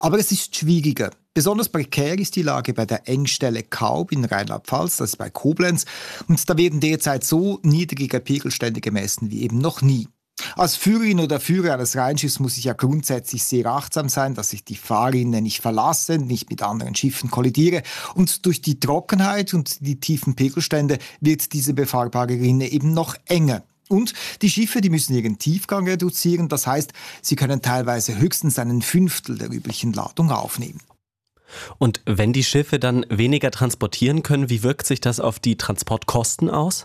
Aber es ist schwieriger. Besonders prekär ist die Lage bei der Engstelle Kaub in Rheinland-Pfalz, das ist bei Koblenz. Und da werden derzeit so niedrige Pegelstände gemessen wie eben noch nie. Als Führerin oder Führer eines Rheinschiffs muss ich ja grundsätzlich sehr achtsam sein, dass ich die Fahrrinne nicht verlasse, nicht mit anderen Schiffen kollidiere. Und durch die Trockenheit und die tiefen Pegelstände wird diese befahrbare Rinne eben noch enger. Und die Schiffe, die müssen ihren Tiefgang reduzieren. Das heißt, sie können teilweise höchstens 1/5 der üblichen Ladung aufnehmen. Und wenn die Schiffe dann weniger transportieren können, wie wirkt sich das auf die Transportkosten aus?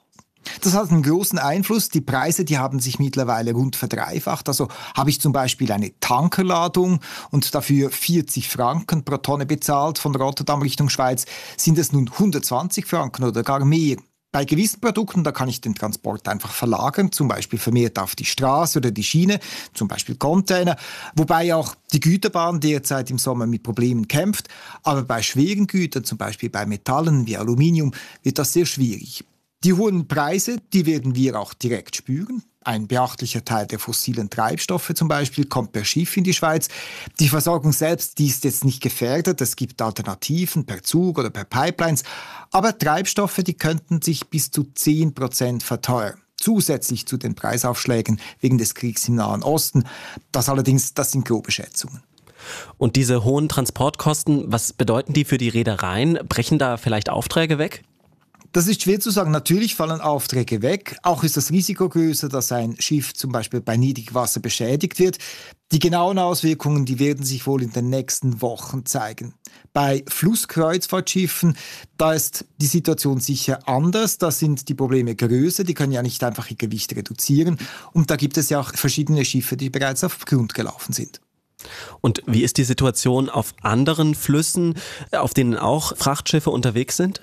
Das hat einen großen Einfluss. Die Preise, die haben sich mittlerweile rund verdreifacht. Also habe ich zum Beispiel eine Tankerladung und dafür 40 Franken pro Tonne bezahlt von Rotterdam Richtung Schweiz, sind es nun 120 Franken oder gar mehr. Bei gewissen Produkten, da kann ich den Transport einfach verlagern, zum Beispiel vermehrt auf die Straße oder die Schiene, zum Beispiel Container, wobei auch die Güterbahn derzeit im Sommer mit Problemen kämpft. Aber bei schweren Gütern, zum Beispiel bei Metallen wie Aluminium, wird das sehr schwierig. Die hohen Preise, die werden wir auch direkt spüren. Ein beachtlicher Teil der fossilen Treibstoffe zum Beispiel kommt per Schiff in die Schweiz. Die Versorgung selbst, die ist jetzt nicht gefährdet. Es gibt Alternativen per Zug oder per Pipelines. Aber Treibstoffe, die könnten sich bis zu 10% verteuern. Zusätzlich zu den Preisaufschlägen wegen des Kriegs im Nahen Osten. Das allerdings, das sind grobe Schätzungen. Und diese hohen Transportkosten, was bedeuten die für die Reedereien? Brechen da vielleicht Aufträge weg? Das ist schwer zu sagen. Natürlich fallen Aufträge weg. Auch ist das Risiko größer, dass ein Schiff zum Beispiel bei Niedrigwasser beschädigt wird. Die genauen Auswirkungen, die werden sich wohl in den nächsten Wochen zeigen. Bei Flusskreuzfahrtschiffen, da ist die Situation sicher anders. Da sind die Probleme größer. Die können ja nicht einfach ihr Gewicht reduzieren. Und da gibt es ja auch verschiedene Schiffe, die bereits auf Grund gelaufen sind. Und wie ist die Situation auf anderen Flüssen, auf denen auch Frachtschiffe unterwegs sind?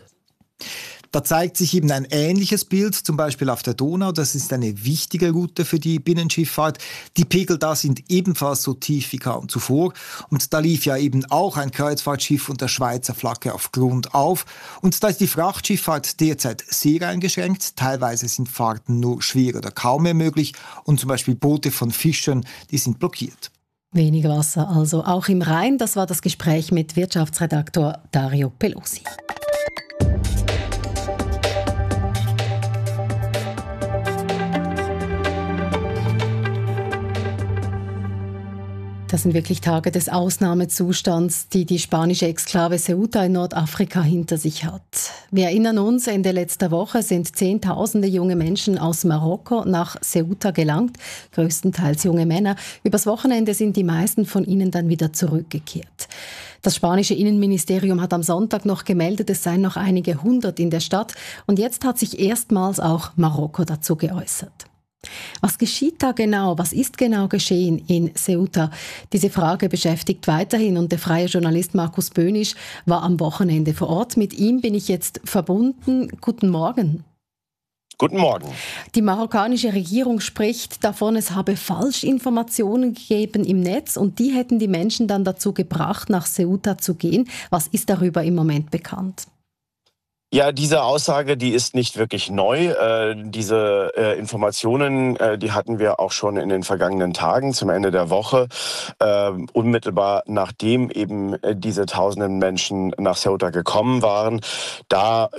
Da zeigt sich eben ein ähnliches Bild, zum Beispiel auf der Donau. Das ist eine wichtige Route für die Binnenschifffahrt. Die Pegel da sind ebenfalls so tief wie kaum zuvor. Und da lief ja eben auch ein Kreuzfahrtschiff unter Schweizer Flagge auf Grund auf. Und da ist die Frachtschifffahrt derzeit sehr eingeschränkt. Teilweise sind Fahrten nur schwer oder kaum mehr möglich. Und zum Beispiel Boote von Fischern, die sind blockiert. Weniger Wasser also auch im Rhein. Das war das Gespräch mit Wirtschaftsredaktor Dario Pelosi. Das sind wirklich Tage des Ausnahmezustands, die die spanische Exklave Ceuta in Nordafrika hinter sich hat. Wir erinnern uns, Ende letzter Woche sind Zehntausende junge Menschen aus Marokko nach Ceuta gelangt, größtenteils junge Männer. Übers Wochenende sind die meisten von ihnen dann wieder zurückgekehrt. Das spanische Innenministerium hat am Sonntag noch gemeldet, es seien noch einige hundert in der Stadt. Und jetzt hat sich erstmals auch Marokko dazu geäußert. Was geschieht da genau? Was ist genau geschehen in Ceuta? Diese Frage beschäftigt weiterhin und der freie Journalist Markus Böhnisch war am Wochenende vor Ort. Mit ihm bin ich jetzt verbunden. Guten Morgen. Guten Morgen. Die marokkanische Regierung spricht davon, es habe Falschinformationen gegeben im Netz und die hätten die Menschen dann dazu gebracht, nach Ceuta zu gehen. Was ist darüber im Moment bekannt? Ja, diese Aussage, die ist nicht wirklich neu. Diese Informationen, die hatten wir auch schon in den vergangenen Tagen zum Ende der Woche, unmittelbar nachdem eben diese tausenden Menschen nach Ceuta gekommen waren. Da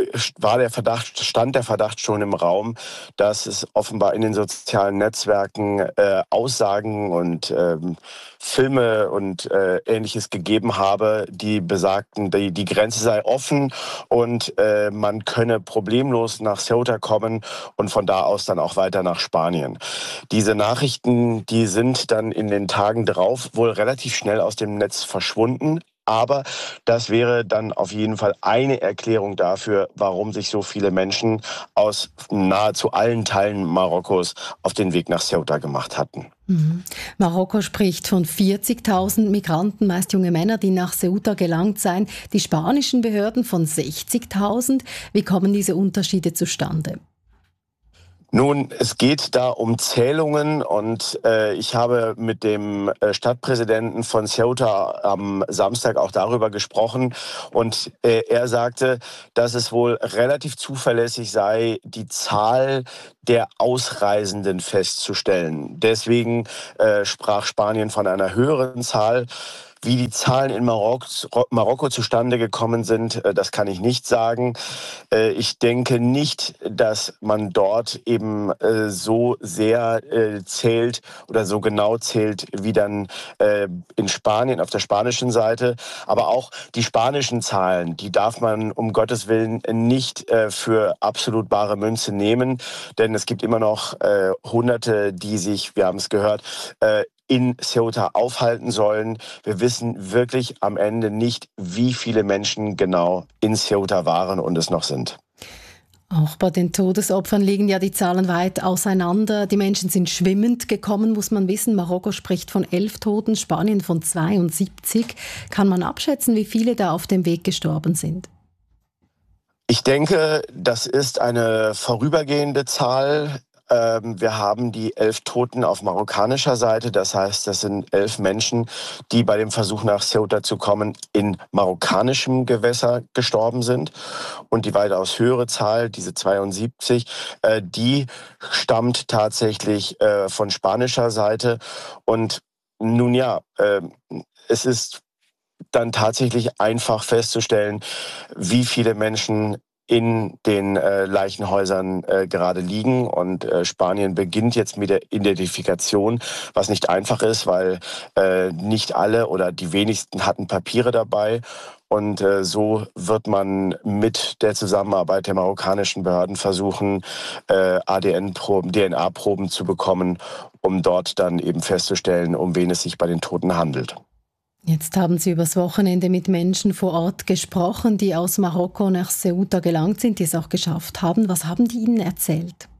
stand der Verdacht schon im Raum, dass es offenbar in den sozialen Netzwerken Aussagen und Filme und Ähnliches gegeben habe, die besagten, die Grenze sei offen und man könne problemlos nach Ceuta kommen und von da aus dann auch weiter nach Spanien. Diese Nachrichten, die sind dann in den Tagen drauf wohl relativ schnell aus dem Netz verschwunden. Aber das wäre dann auf jeden Fall eine Erklärung dafür, warum sich so viele Menschen aus nahezu allen Teilen Marokkos auf den Weg nach Ceuta gemacht hatten. Marokko spricht von 40.000 Migranten, meist junge Männer, die nach Ceuta gelangt seien. Die spanischen Behörden von 60.000. Wie kommen diese Unterschiede zustande? Nun, es geht da um Zählungen und ich habe mit dem Stadtpräsidenten von Ceuta am Samstag auch darüber gesprochen und er sagte, dass es wohl relativ zuverlässig sei, die Zahl der Ausreisenden festzustellen. Deswegen sprach Spanien von einer höheren Zahl. Wie die Zahlen in Marokko zustande gekommen sind, das kann ich nicht sagen. Ich denke nicht, dass man dort eben so sehr zählt oder so genau zählt wie dann in Spanien auf der spanischen Seite. Aber auch die spanischen Zahlen, die darf man um Gottes Willen nicht für absolut bare Münze nehmen, denn es gibt immer noch Hunderte, die sich, wir haben es gehört, in Ceuta aufhalten sollen. Wir wissen wirklich am Ende nicht, wie viele Menschen genau in Ceuta waren und es noch sind. Auch bei den Todesopfern liegen ja die Zahlen weit auseinander. Die Menschen sind schwimmend gekommen, muss man wissen. Marokko spricht von 11 Toten, Spanien von 72. Kann man abschätzen, wie viele da auf dem Weg gestorben sind? Ich denke, das ist eine vorübergehende Zahl. Wir haben die 11 Toten auf marokkanischer Seite. Das heißt, das sind 11 Menschen, die bei dem Versuch nach Ceuta zu kommen in marokkanischem Gewässer gestorben sind. Und die weitaus höhere Zahl, diese 72, die stammt tatsächlich von spanischer Seite. Und nun ja, es ist dann tatsächlich einfach festzustellen, wie viele Menschen in den Leichenhäusern gerade liegen. Und Spanien beginnt jetzt mit der Identifikation, was nicht einfach ist, weil nicht alle oder die wenigsten hatten Papiere dabei. Und so wird man mit der Zusammenarbeit der marokkanischen Behörden versuchen, ADN-Proben, DNA-Proben zu bekommen, um dort dann eben festzustellen, um wen es sich bei den Toten handelt. Jetzt haben Sie übers Wochenende mit Menschen vor Ort gesprochen, die aus Marokko nach Ceuta gelangt sind, die es auch geschafft haben. Was haben die Ihnen erzählt?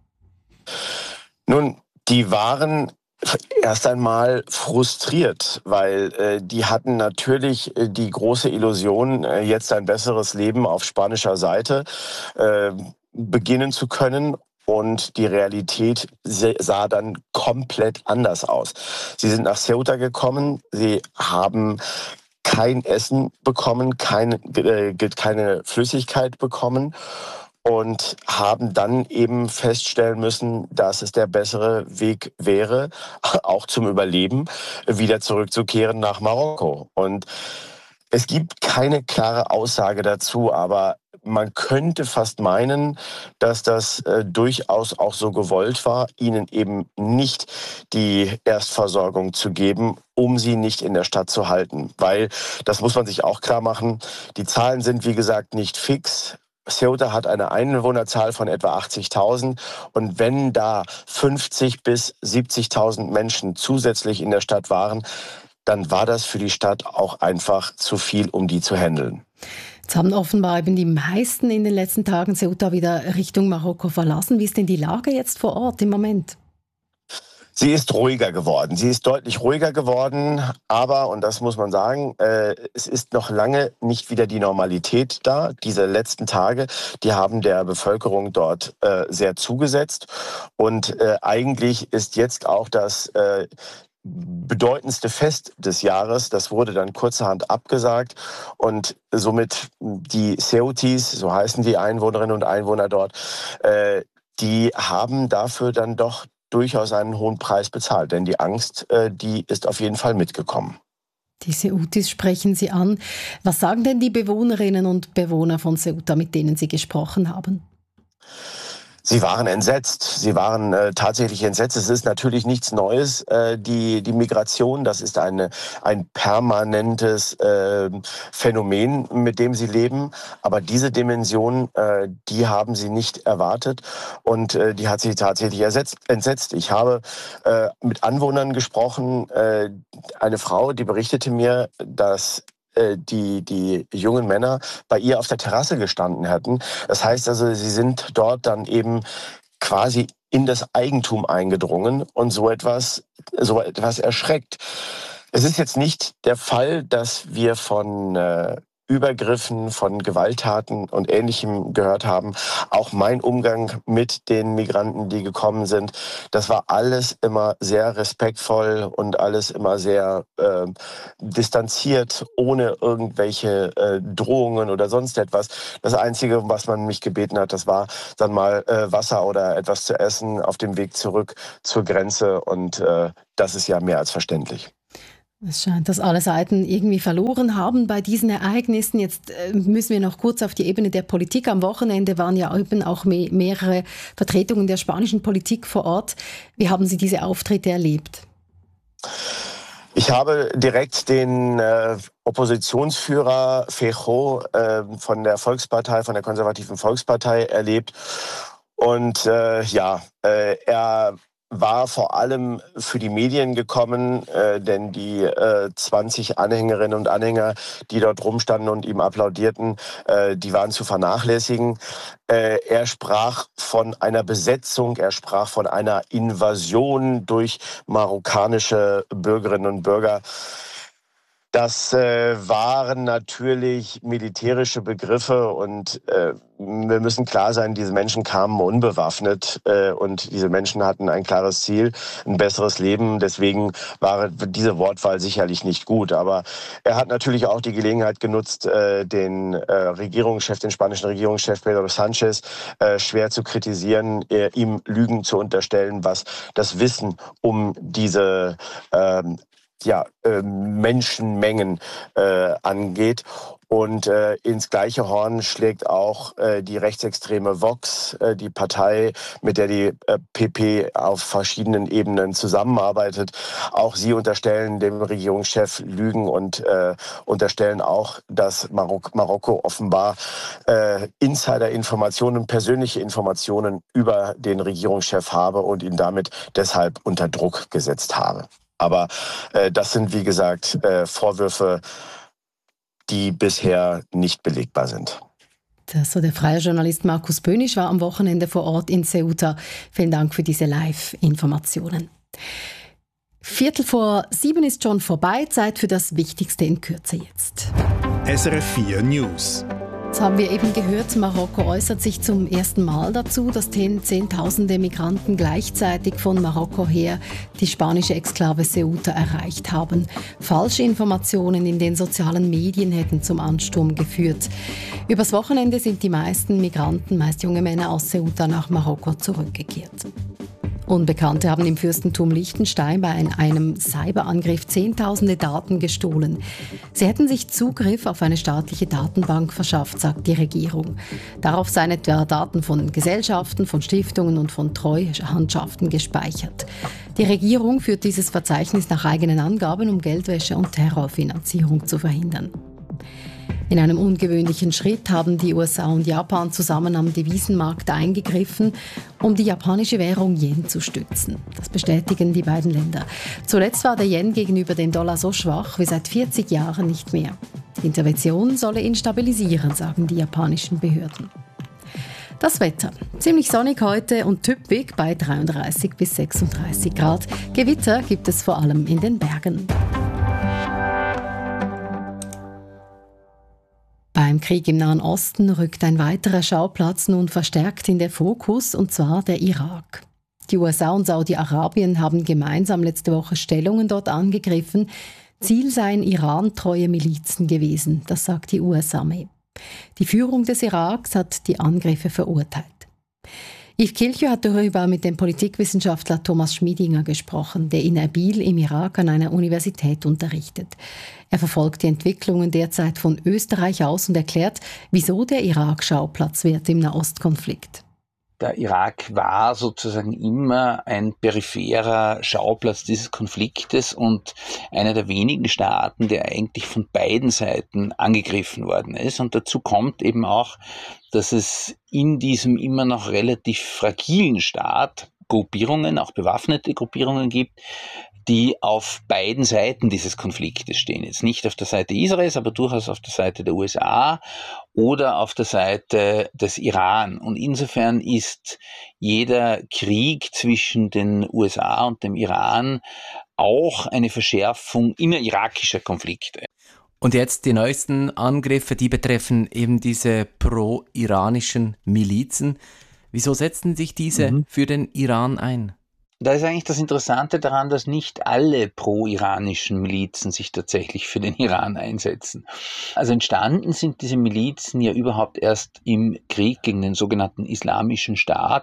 Nun, die waren erst einmal frustriert, weil die hatten natürlich die große Illusion, jetzt ein besseres Leben auf spanischer Seite beginnen zu können. Und die Realität sah dann komplett anders aus. Sie sind nach Ceuta gekommen, sie haben kein Essen bekommen, keine Flüssigkeit bekommen und haben dann eben feststellen müssen, dass es der bessere Weg wäre, auch zum Überleben, wieder zurückzukehren nach Marokko. Und es gibt keine klare Aussage dazu, aber man könnte fast meinen, dass das durchaus auch so gewollt war, ihnen eben nicht die Erstversorgung zu geben, um sie nicht in der Stadt zu halten. Weil, das muss man sich auch klar machen, die Zahlen sind wie gesagt nicht fix. Ceuta hat eine Einwohnerzahl von etwa 80.000 und wenn da 50.000 bis 70.000 Menschen zusätzlich in der Stadt waren, dann war das für die Stadt auch einfach zu viel, um die zu handeln. Jetzt haben offenbar eben die meisten in den letzten Tagen Ceuta wieder Richtung Marokko verlassen. Wie ist denn die Lage jetzt vor Ort im Moment? Sie ist ruhiger geworden. Sie ist deutlich ruhiger geworden. Aber, und das muss man sagen, es ist noch lange nicht wieder die Normalität da. Diese letzten Tage, die haben der Bevölkerung dort sehr zugesetzt. Und eigentlich ist jetzt auch das bedeutendste Fest des Jahres, das wurde dann kurzerhand abgesagt und somit die Ceutis, so heißen die Einwohnerinnen und Einwohner dort, die haben dafür dann doch durchaus einen hohen Preis bezahlt, denn die Angst, die ist auf jeden Fall mitgekommen. Die Ceutis sprechen Sie an. Was sagen denn die Bewohnerinnen und Bewohner von Ceuta, mit denen Sie gesprochen haben? Sie waren entsetzt. Sie waren tatsächlich entsetzt. Es ist natürlich nichts Neues. Die Migration, das ist ein permanentes Phänomen, mit dem sie leben. Aber diese Dimension, die haben sie nicht erwartet. Und die hat sie tatsächlich entsetzt. Ich habe mit Anwohnern gesprochen. Eine Frau, die berichtete mir, dass die jungen Männer bei ihr auf der Terrasse gestanden hätten. Das heißt also, sie sind dort dann eben quasi in das Eigentum eingedrungen und so etwas erschreckt. Es ist jetzt nicht der Fall, dass wir von Übergriffen, von Gewalttaten und Ähnlichem gehört haben. Auch mein Umgang mit den Migranten, die gekommen sind, das war alles immer sehr respektvoll und alles immer sehr distanziert, ohne irgendwelche Drohungen oder sonst etwas. Das Einzige, was man mich gebeten hat, das war dann mal Wasser oder etwas zu essen auf dem Weg zurück zur Grenze und das ist ja mehr als verständlich. Es scheint, dass alle Seiten irgendwie verloren haben bei diesen Ereignissen. Jetzt müssen wir noch kurz auf die Ebene der Politik. Am Wochenende waren ja eben auch mehrere Vertretungen der spanischen Politik vor Ort. Wie haben Sie diese Auftritte erlebt? Ich habe direkt den Oppositionsführer Feijóo von der Volkspartei, von der konservativen Volkspartei erlebt. Und er war vor allem für die Medien gekommen, denn die 20 Anhängerinnen und Anhänger, die dort rumstanden und ihm applaudierten, die waren zu vernachlässigen. Er sprach von einer Besetzung, er sprach von einer Invasion durch marokkanische Bürgerinnen und Bürger. Das waren natürlich militärische Begriffe und wir müssen klar sein, diese Menschen kamen unbewaffnet und diese Menschen hatten ein klares Ziel, ein besseres Leben. Deswegen war diese Wortwahl sicherlich nicht gut. Aber er hat natürlich auch die Gelegenheit genutzt, den spanischen Regierungschef Pedro Sánchez schwer zu kritisieren, ihm Lügen zu unterstellen, was das Wissen um diese Menschenmengen angeht. Und ins gleiche Horn schlägt auch die rechtsextreme Vox, die Partei, mit der die PP auf verschiedenen Ebenen zusammenarbeitet. Auch sie unterstellen dem Regierungschef Lügen und unterstellen auch, dass Marokko offenbar Insider-Informationen, persönliche Informationen über den Regierungschef habe und ihn damit deshalb unter Druck gesetzt habe. Aber das sind, wie gesagt, Vorwürfe, die bisher nicht belegbar sind. So der freie Journalist Markus Böhnisch war am Wochenende vor Ort in Ceuta. Vielen Dank für diese Live-Informationen. 6:45 ist schon vorbei. Zeit für das Wichtigste in Kürze jetzt. SRF 4 News. Jetzt haben wir eben gehört, Marokko äußert sich zum ersten Mal dazu, dass Zehntausende Migranten gleichzeitig von Marokko her die spanische Exklave Ceuta erreicht haben. Falsche Informationen in den sozialen Medien hätten zum Ansturm geführt. Übers Wochenende sind die meisten Migranten, meist junge Männer aus Ceuta, nach Marokko zurückgekehrt. Unbekannte haben im Fürstentum Liechtenstein bei einem Cyberangriff Zehntausende Daten gestohlen. Sie hätten sich Zugriff auf eine staatliche Datenbank verschafft, sagt die Regierung. Darauf seien etwa Daten von Gesellschaften, von Stiftungen und von Treuhandschaften gespeichert. Die Regierung führt dieses Verzeichnis nach eigenen Angaben, um Geldwäsche und Terrorfinanzierung zu verhindern. In einem ungewöhnlichen Schritt haben die USA und Japan zusammen am Devisenmarkt eingegriffen, um die japanische Währung Yen zu stützen. Das bestätigen die beiden Länder. Zuletzt war der Yen gegenüber dem Dollar so schwach wie seit 40 Jahren nicht mehr. Die Intervention solle ihn stabilisieren, sagen die japanischen Behörden. Das Wetter. Ziemlich sonnig heute und typisch bei 33 bis 36 Grad. Gewitter gibt es vor allem in den Bergen. Beim Krieg im Nahen Osten rückt ein weiterer Schauplatz nun verstärkt in den Fokus, und zwar der Irak. Die USA und Saudi-Arabien haben gemeinsam letzte Woche Stellungen dort angegriffen. Ziel seien irantreue Milizen gewesen, das sagt die US-Armee. Die Führung des Iraks hat die Angriffe verurteilt. Yves Kilchio hat darüber mit dem Politikwissenschaftler Thomas Schmiedinger gesprochen, der in Erbil im Irak an einer Universität unterrichtet. Er verfolgt die Entwicklungen derzeit von Österreich aus und erklärt, wieso der Irak Schauplatz wird im Nahostkonflikt. Der Irak war sozusagen immer ein peripherer Schauplatz dieses Konfliktes und einer der wenigen Staaten, der eigentlich von beiden Seiten angegriffen worden ist. Und dazu kommt eben auch, dass es in diesem immer noch relativ fragilen Staat Gruppierungen, auch bewaffnete Gruppierungen gibt, die auf beiden Seiten dieses Konfliktes stehen. Jetzt nicht auf der Seite Israels, aber durchaus auf der Seite der USA oder auf der Seite des Iran. Und insofern ist jeder Krieg zwischen den USA und dem Iran auch eine Verschärfung innerirакischer Konflikte. Und jetzt die neuesten Angriffe, die betreffen eben diese pro-iranischen Milizen. Wieso setzen sich diese für den Iran ein? Da ist eigentlich das Interessante daran, dass nicht alle pro-iranischen Milizen sich tatsächlich für den Iran einsetzen. Also entstanden sind diese Milizen ja überhaupt erst im Krieg gegen den sogenannten Islamischen Staat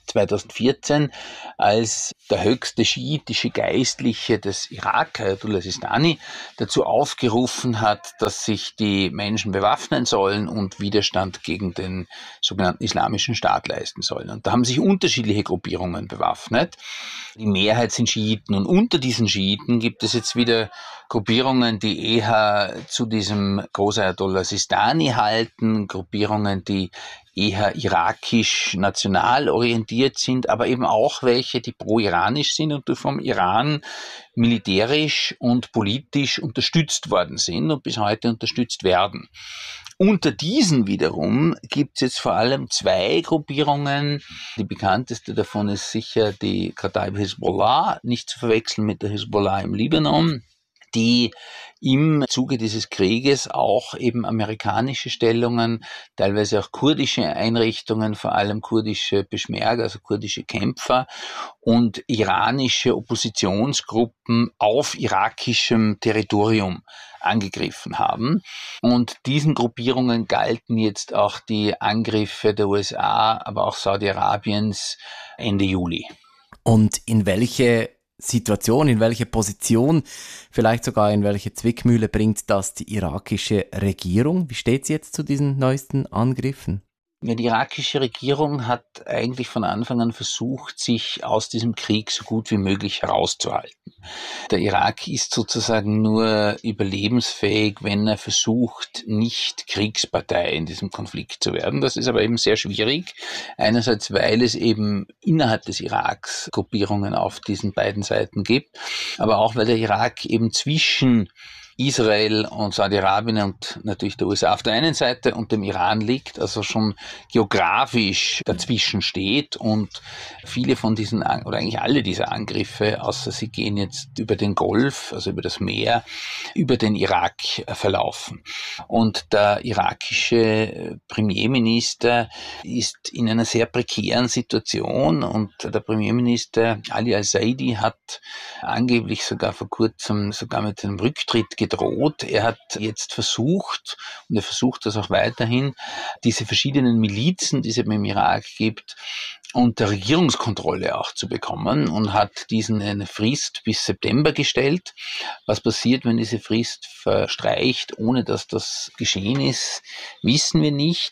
2014, als der höchste schiitische Geistliche des Irak, Ayatollah Sistani, dazu aufgerufen hat, dass sich die Menschen bewaffnen sollen und Widerstand gegen den sogenannten Islamischen Staat leisten sollen. Und da haben sich unterschiedliche Gruppierungen bewaffnet. Die Mehrheit sind Schiiten und unter diesen Schiiten gibt es jetzt wieder Gruppierungen, die eher zu diesem Großayatollah Sistani halten, Gruppierungen, die eher irakisch-national orientiert sind, aber eben auch welche, die pro-iranisch sind und die vom Iran militärisch und politisch unterstützt worden sind und bis heute unterstützt werden. Unter diesen wiederum gibt es jetzt vor allem zwei Gruppierungen. Die bekannteste davon ist sicher die Kataib Hisbollah, nicht zu verwechseln mit der Hisbollah im Libanon, die im Zuge dieses Krieges auch eben amerikanische Stellungen, teilweise auch kurdische Einrichtungen, vor allem kurdische Peschmerga, also kurdische Kämpfer und iranische Oppositionsgruppen auf irakischem Territorium angegriffen haben. Und diesen Gruppierungen galten jetzt auch die Angriffe der USA, aber auch Saudi-Arabiens Ende Juli. Und in welche Situation, in welche Position, vielleicht sogar in welche Zwickmühle bringt das die irakische Regierung? Wie steht sie jetzt zu diesen neuesten Angriffen? Ja, die irakische Regierung hat eigentlich von Anfang an versucht, sich aus diesem Krieg so gut wie möglich herauszuhalten. Der Irak ist sozusagen nur überlebensfähig, wenn er versucht, nicht Kriegspartei in diesem Konflikt zu werden. Das ist aber eben sehr schwierig. Einerseits, weil es eben innerhalb des Iraks Gruppierungen auf diesen beiden Seiten gibt, aber auch, weil der Irak eben zwischen Israel und Saudi-Arabien und natürlich der USA auf der einen Seite und dem Iran liegt, also schon geografisch dazwischen steht und viele von diesen, oder eigentlich alle diese Angriffe, außer sie gehen jetzt über den Golf, also über das Meer, über den Irak verlaufen. Und der irakische Premierminister ist in einer sehr prekären Situation und der Premierminister Ali al-Saidi hat angeblich sogar vor kurzem mit einem Rücktritt gedroht. Er hat jetzt versucht, und er versucht das auch weiterhin, diese verschiedenen Milizen, die es eben im Irak gibt, unter Regierungskontrolle auch zu bekommen und hat diesen eine Frist bis September gestellt. Was passiert, wenn diese Frist verstreicht, ohne dass das geschehen ist, wissen wir nicht.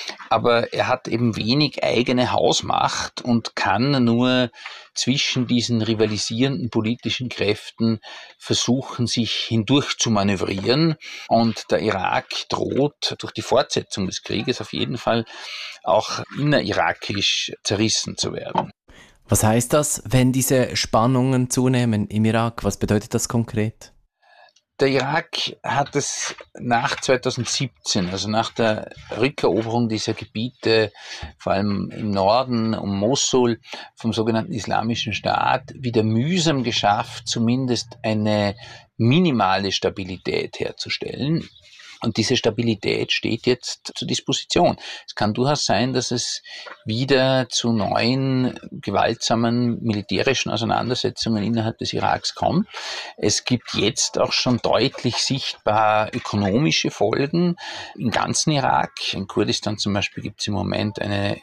Aber er hat eben wenig eigene Hausmacht und kann nur zwischen diesen rivalisierenden politischen Kräften versuchen, sich hindurch zu manövrieren. Und der Irak droht durch die Fortsetzung des Krieges auf jeden Fall auch innerirakisch zerrissen zu werden. Was heißt das, wenn diese Spannungen zunehmen im Irak? Was bedeutet das konkret? Der Irak hat es nach 2017, also nach der Rückeroberung dieser Gebiete, vor allem im Norden um Mosul, vom sogenannten Islamischen Staat, wieder mühsam geschafft, zumindest eine minimale Stabilität herzustellen. Und diese Stabilität steht jetzt zur Disposition. Es kann durchaus sein, dass es wieder zu neuen gewaltsamen militärischen Auseinandersetzungen innerhalb des Iraks kommt. Es gibt jetzt auch schon deutlich sichtbar ökonomische Folgen im ganzen Irak. In Kurdistan zum Beispiel gibt es im Moment eine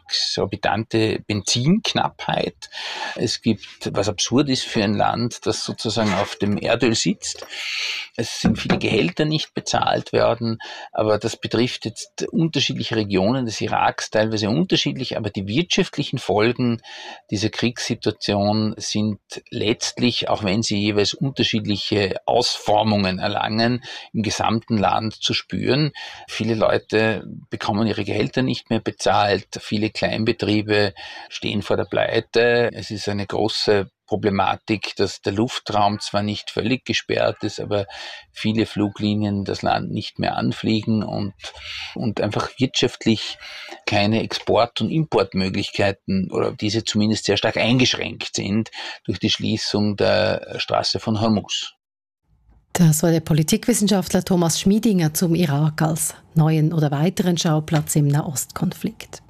exorbitante Benzinknappheit. Es gibt, was absurd ist für ein Land, das sozusagen auf dem Erdöl sitzt. Es sind viele Gehälter nicht bezahlt werden, aber das betrifft jetzt unterschiedliche Regionen des Iraks, teilweise unterschiedlich, aber die wirtschaftlichen Folgen dieser Kriegssituation sind letztlich, auch wenn sie jeweils unterschiedliche Ausformungen erlangen, im gesamten Land zu spüren. Viele Leute bekommen ihre Gehälter nicht mehr bezahlt, viele Kleinbetriebe stehen vor der Pleite. Es ist eine große Problematik, dass der Luftraum zwar nicht völlig gesperrt ist, aber viele Fluglinien das Land nicht mehr anfliegen und einfach wirtschaftlich keine Export- und Importmöglichkeiten oder diese zumindest sehr stark eingeschränkt sind durch die Schließung der Straße von Hormuz. Das war der Politikwissenschaftler Thomas Schmiedinger zum Irak als neuen oder weiteren Schauplatz im Nahostkonflikt.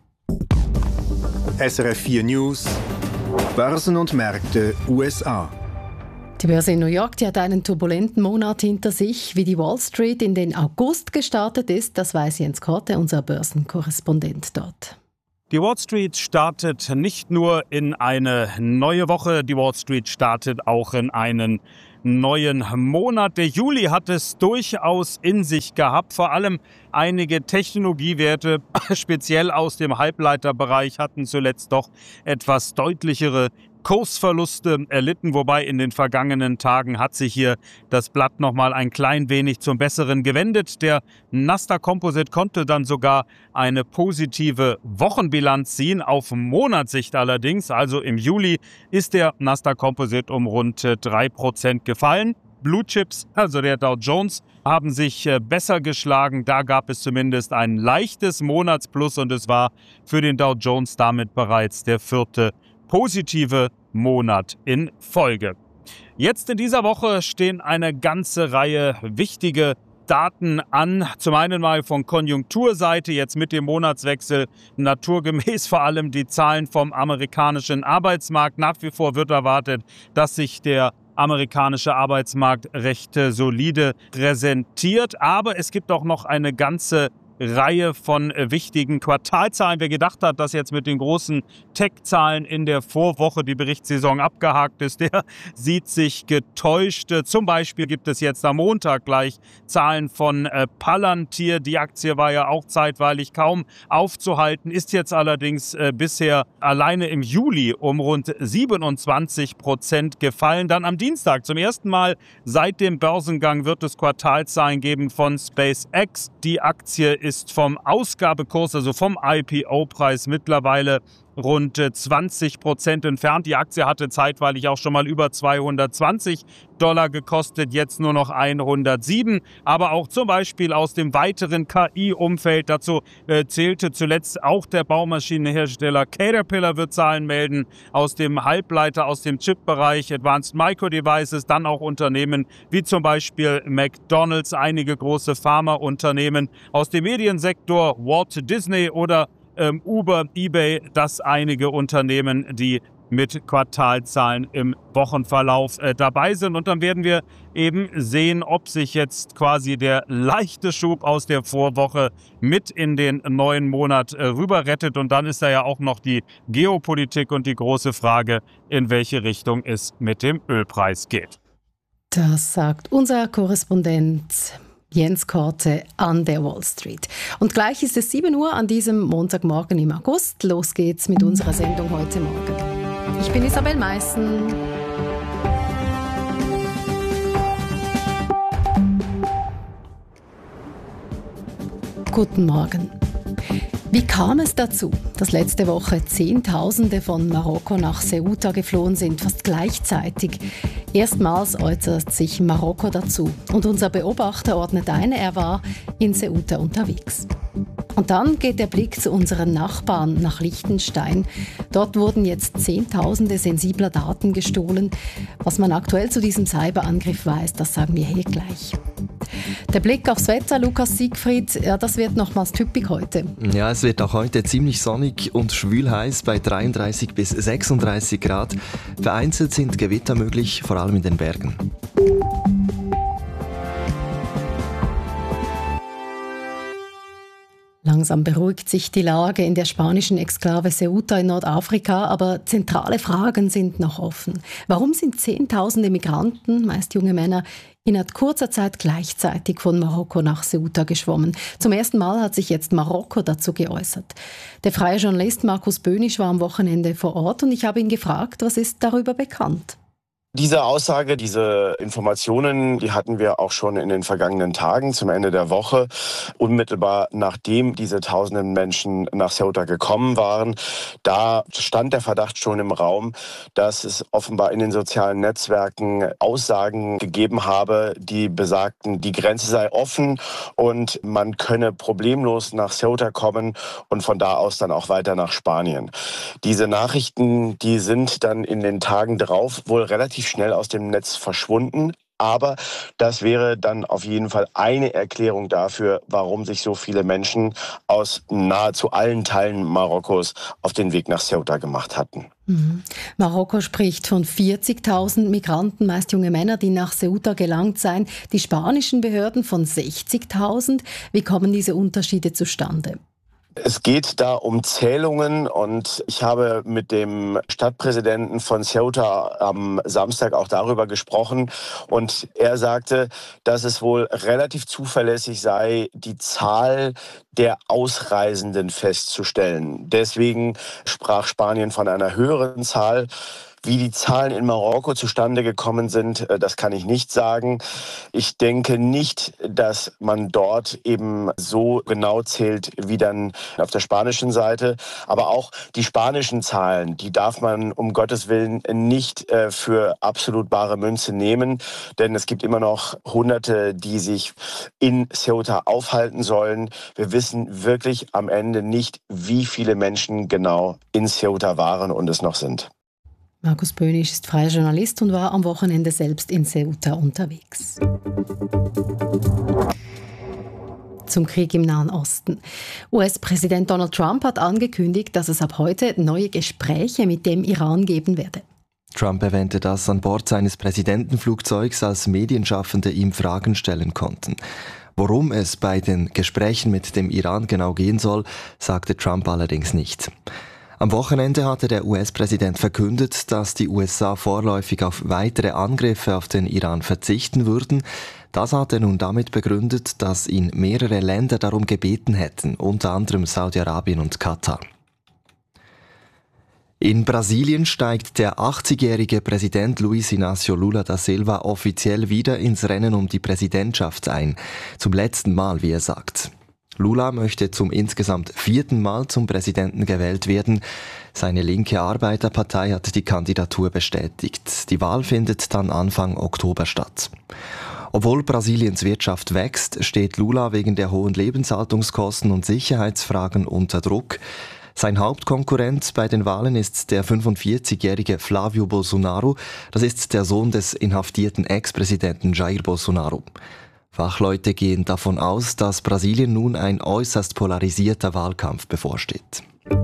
SRF 4 News, Börsen und Märkte USA. Die Börse in New York, die hat einen turbulenten Monat hinter sich. Wie die Wall Street in den August gestartet ist, das weiß Jens Korte, unser Börsenkorrespondent dort. Die Wall Street startet nicht nur in eine neue Woche, die Wall Street startet auch in einen neuen Monat. Der Juli hat es durchaus in sich gehabt. Vor allem einige Technologiewerte, speziell aus dem Halbleiterbereich, hatten zuletzt doch etwas deutlichere Kursverluste erlitten, wobei in den vergangenen Tagen hat sich hier das Blatt nochmal ein klein wenig zum Besseren gewendet. Der Nasdaq Composite konnte dann sogar eine positive Wochenbilanz ziehen, auf Monatssicht allerdings. Also im Juli ist der Nasdaq Composite um rund 3% gefallen. Blue Chips, also der Dow Jones, haben sich besser geschlagen. Da gab es zumindest ein leichtes Monatsplus und es war für den Dow Jones damit bereits der 4. positive Monat in Folge. Jetzt in dieser Woche stehen eine ganze Reihe wichtige Daten an. Zum einen mal von Konjunkturseite, jetzt mit dem Monatswechsel naturgemäß vor allem die Zahlen vom amerikanischen Arbeitsmarkt. Nach wie vor wird erwartet, dass sich der amerikanische Arbeitsmarkt recht solide präsentiert. Aber es gibt auch noch eine ganze Reihe von wichtigen Quartalzahlen. Wer gedacht hat, dass jetzt mit den großen Tech-Zahlen in der Vorwoche die Berichtssaison abgehakt ist, der sieht sich getäuscht. Zum Beispiel gibt es jetzt am Montag gleich Zahlen von Palantir. Die Aktie war ja auch zeitweilig kaum aufzuhalten, ist jetzt allerdings bisher alleine im Juli um rund 27% gefallen. Dann am Dienstag zum ersten Mal seit dem Börsengang wird es Quartalzahlen geben von SpaceX. Die Aktie ist vom Ausgabekurs, also vom IPO-Preis mittlerweile rund 20% entfernt. Die Aktie hatte zeitweilig auch schon mal über $220 gekostet, jetzt nur noch 107. Aber auch zum Beispiel aus dem weiteren KI-Umfeld, dazu zählte zuletzt auch der Baumaschinenhersteller Caterpillar, wird Zahlen melden, aus dem Halbleiter, aus dem Chip-Bereich, Advanced Micro Devices, dann auch Unternehmen wie zum Beispiel McDonald's, einige große Pharmaunternehmen, aus dem Mediensektor Walt Disney oder Uber, eBay, das einige Unternehmen, die mit Quartalzahlen im Wochenverlauf dabei sind. Und dann werden wir eben sehen, ob sich jetzt quasi der leichte Schub aus der Vorwoche mit in den neuen Monat rüber rettet. Und dann ist da ja auch noch die Geopolitik und die große Frage, in welche Richtung es mit dem Ölpreis geht. Das sagt unser Korrespondent Jens Korte an der Wall Street. Und gleich ist es 7 Uhr an diesem Montagmorgen im August. Los geht's mit unserer Sendung heute Morgen. Ich bin Isabel Meissen. Guten Morgen. Wie kam es dazu, dass letzte Woche Zehntausende von Marokko nach Ceuta geflohen sind, fast gleichzeitig? Erstmals äußert sich Marokko dazu und unser Beobachter ordnet ein, er war in Ceuta unterwegs. Und dann geht der Blick zu unseren Nachbarn nach Liechtenstein. Dort wurden jetzt Zehntausende sensibler Daten gestohlen. Was man aktuell zu diesem Cyberangriff weiß, das sagen wir hier gleich. Der Blick aufs Wetter, Lukas Siegfried, ja, das wird nochmals typisch heute. Ja, es wird auch heute ziemlich sonnig und schwül heiß bei 33 bis 36 Grad. Vereinzelt sind Gewitter möglich, vor allem in den Bergen. Langsam beruhigt sich die Lage in der spanischen Exklave Ceuta in Nordafrika, aber zentrale Fragen sind noch offen. Warum sind Zehntausende Migranten, meist junge Männer, innerhalb kurzer Zeit gleichzeitig von Marokko nach Ceuta geschwommen? Zum ersten Mal hat sich jetzt Marokko dazu geäußert. Der freie Journalist Markus Böhnisch war am Wochenende vor Ort und ich habe ihn gefragt, was ist darüber bekannt? Diese Aussage, diese Informationen, die hatten wir auch schon in den vergangenen Tagen zum Ende der Woche, unmittelbar nachdem diese tausenden Menschen nach Ceuta gekommen waren. Da stand der Verdacht schon im Raum, dass es offenbar in den sozialen Netzwerken Aussagen gegeben habe, die besagten, die Grenze sei offen und man könne problemlos nach Ceuta kommen und von da aus dann auch weiter nach Spanien. Diese Nachrichten, die sind dann in den Tagen drauf wohl relativ schnell aus dem Netz verschwunden. Aber das wäre dann auf jeden Fall eine Erklärung dafür, warum sich so viele Menschen aus nahezu allen Teilen Marokkos auf den Weg nach Ceuta gemacht hatten. Marokko spricht von 40.000 Migranten, meist junge Männer, die nach Ceuta gelangt seien. Die spanischen Behörden von 60.000. Wie kommen diese Unterschiede zustande? Es geht da um Zählungen und ich habe mit dem Stadtpräsidenten von Ceuta am Samstag auch darüber gesprochen und er sagte, dass es wohl relativ zuverlässig sei, die Zahl der Ausreisenden festzustellen. Deswegen sprach Spanien von einer höheren Zahl. Wie die Zahlen in Marokko zustande gekommen sind, das kann ich nicht sagen. Ich denke nicht, dass man dort eben so genau zählt wie dann auf der spanischen Seite. Aber auch die spanischen Zahlen, die darf man um Gottes Willen nicht für absolut bare Münze nehmen. Denn es gibt immer noch Hunderte, die sich in Ceuta aufhalten sollen. Wir wissen wirklich am Ende nicht, wie viele Menschen genau in Ceuta waren und es noch sind. Markus Böhnisch ist freier Journalist und war am Wochenende selbst in Ceuta unterwegs. Zum Krieg im Nahen Osten. US-Präsident Donald Trump hat angekündigt, dass es ab heute neue Gespräche mit dem Iran geben werde. Trump erwähnte das an Bord seines Präsidentenflugzeugs, als Medienschaffende ihm Fragen stellen konnten. Worum es bei den Gesprächen mit dem Iran genau gehen soll, sagte Trump allerdings nicht. Am Wochenende hatte der US-Präsident verkündet, dass die USA vorläufig auf weitere Angriffe auf den Iran verzichten würden. Das hat er nun damit begründet, dass ihn mehrere Länder darum gebeten hätten, unter anderem Saudi-Arabien und Katar. In Brasilien steigt der 80-jährige Präsident Luiz Inácio Lula da Silva offiziell wieder ins Rennen um die Präsidentschaft ein. Zum letzten Mal, wie er sagt. Lula möchte zum insgesamt 4. Mal zum Präsidenten gewählt werden. Seine linke Arbeiterpartei hat die Kandidatur bestätigt. Die Wahl findet dann Anfang Oktober statt. Obwohl Brasiliens Wirtschaft wächst, steht Lula wegen der hohen Lebenshaltungskosten und Sicherheitsfragen unter Druck. Sein Hauptkonkurrent bei den Wahlen ist der 45-jährige Flávio Bolsonaro. Das ist der Sohn des inhaftierten Ex-Präsidenten Jair Bolsonaro. Fachleute gehen davon aus, dass Brasilien nun ein äußerst polarisierter Wahlkampf bevorsteht.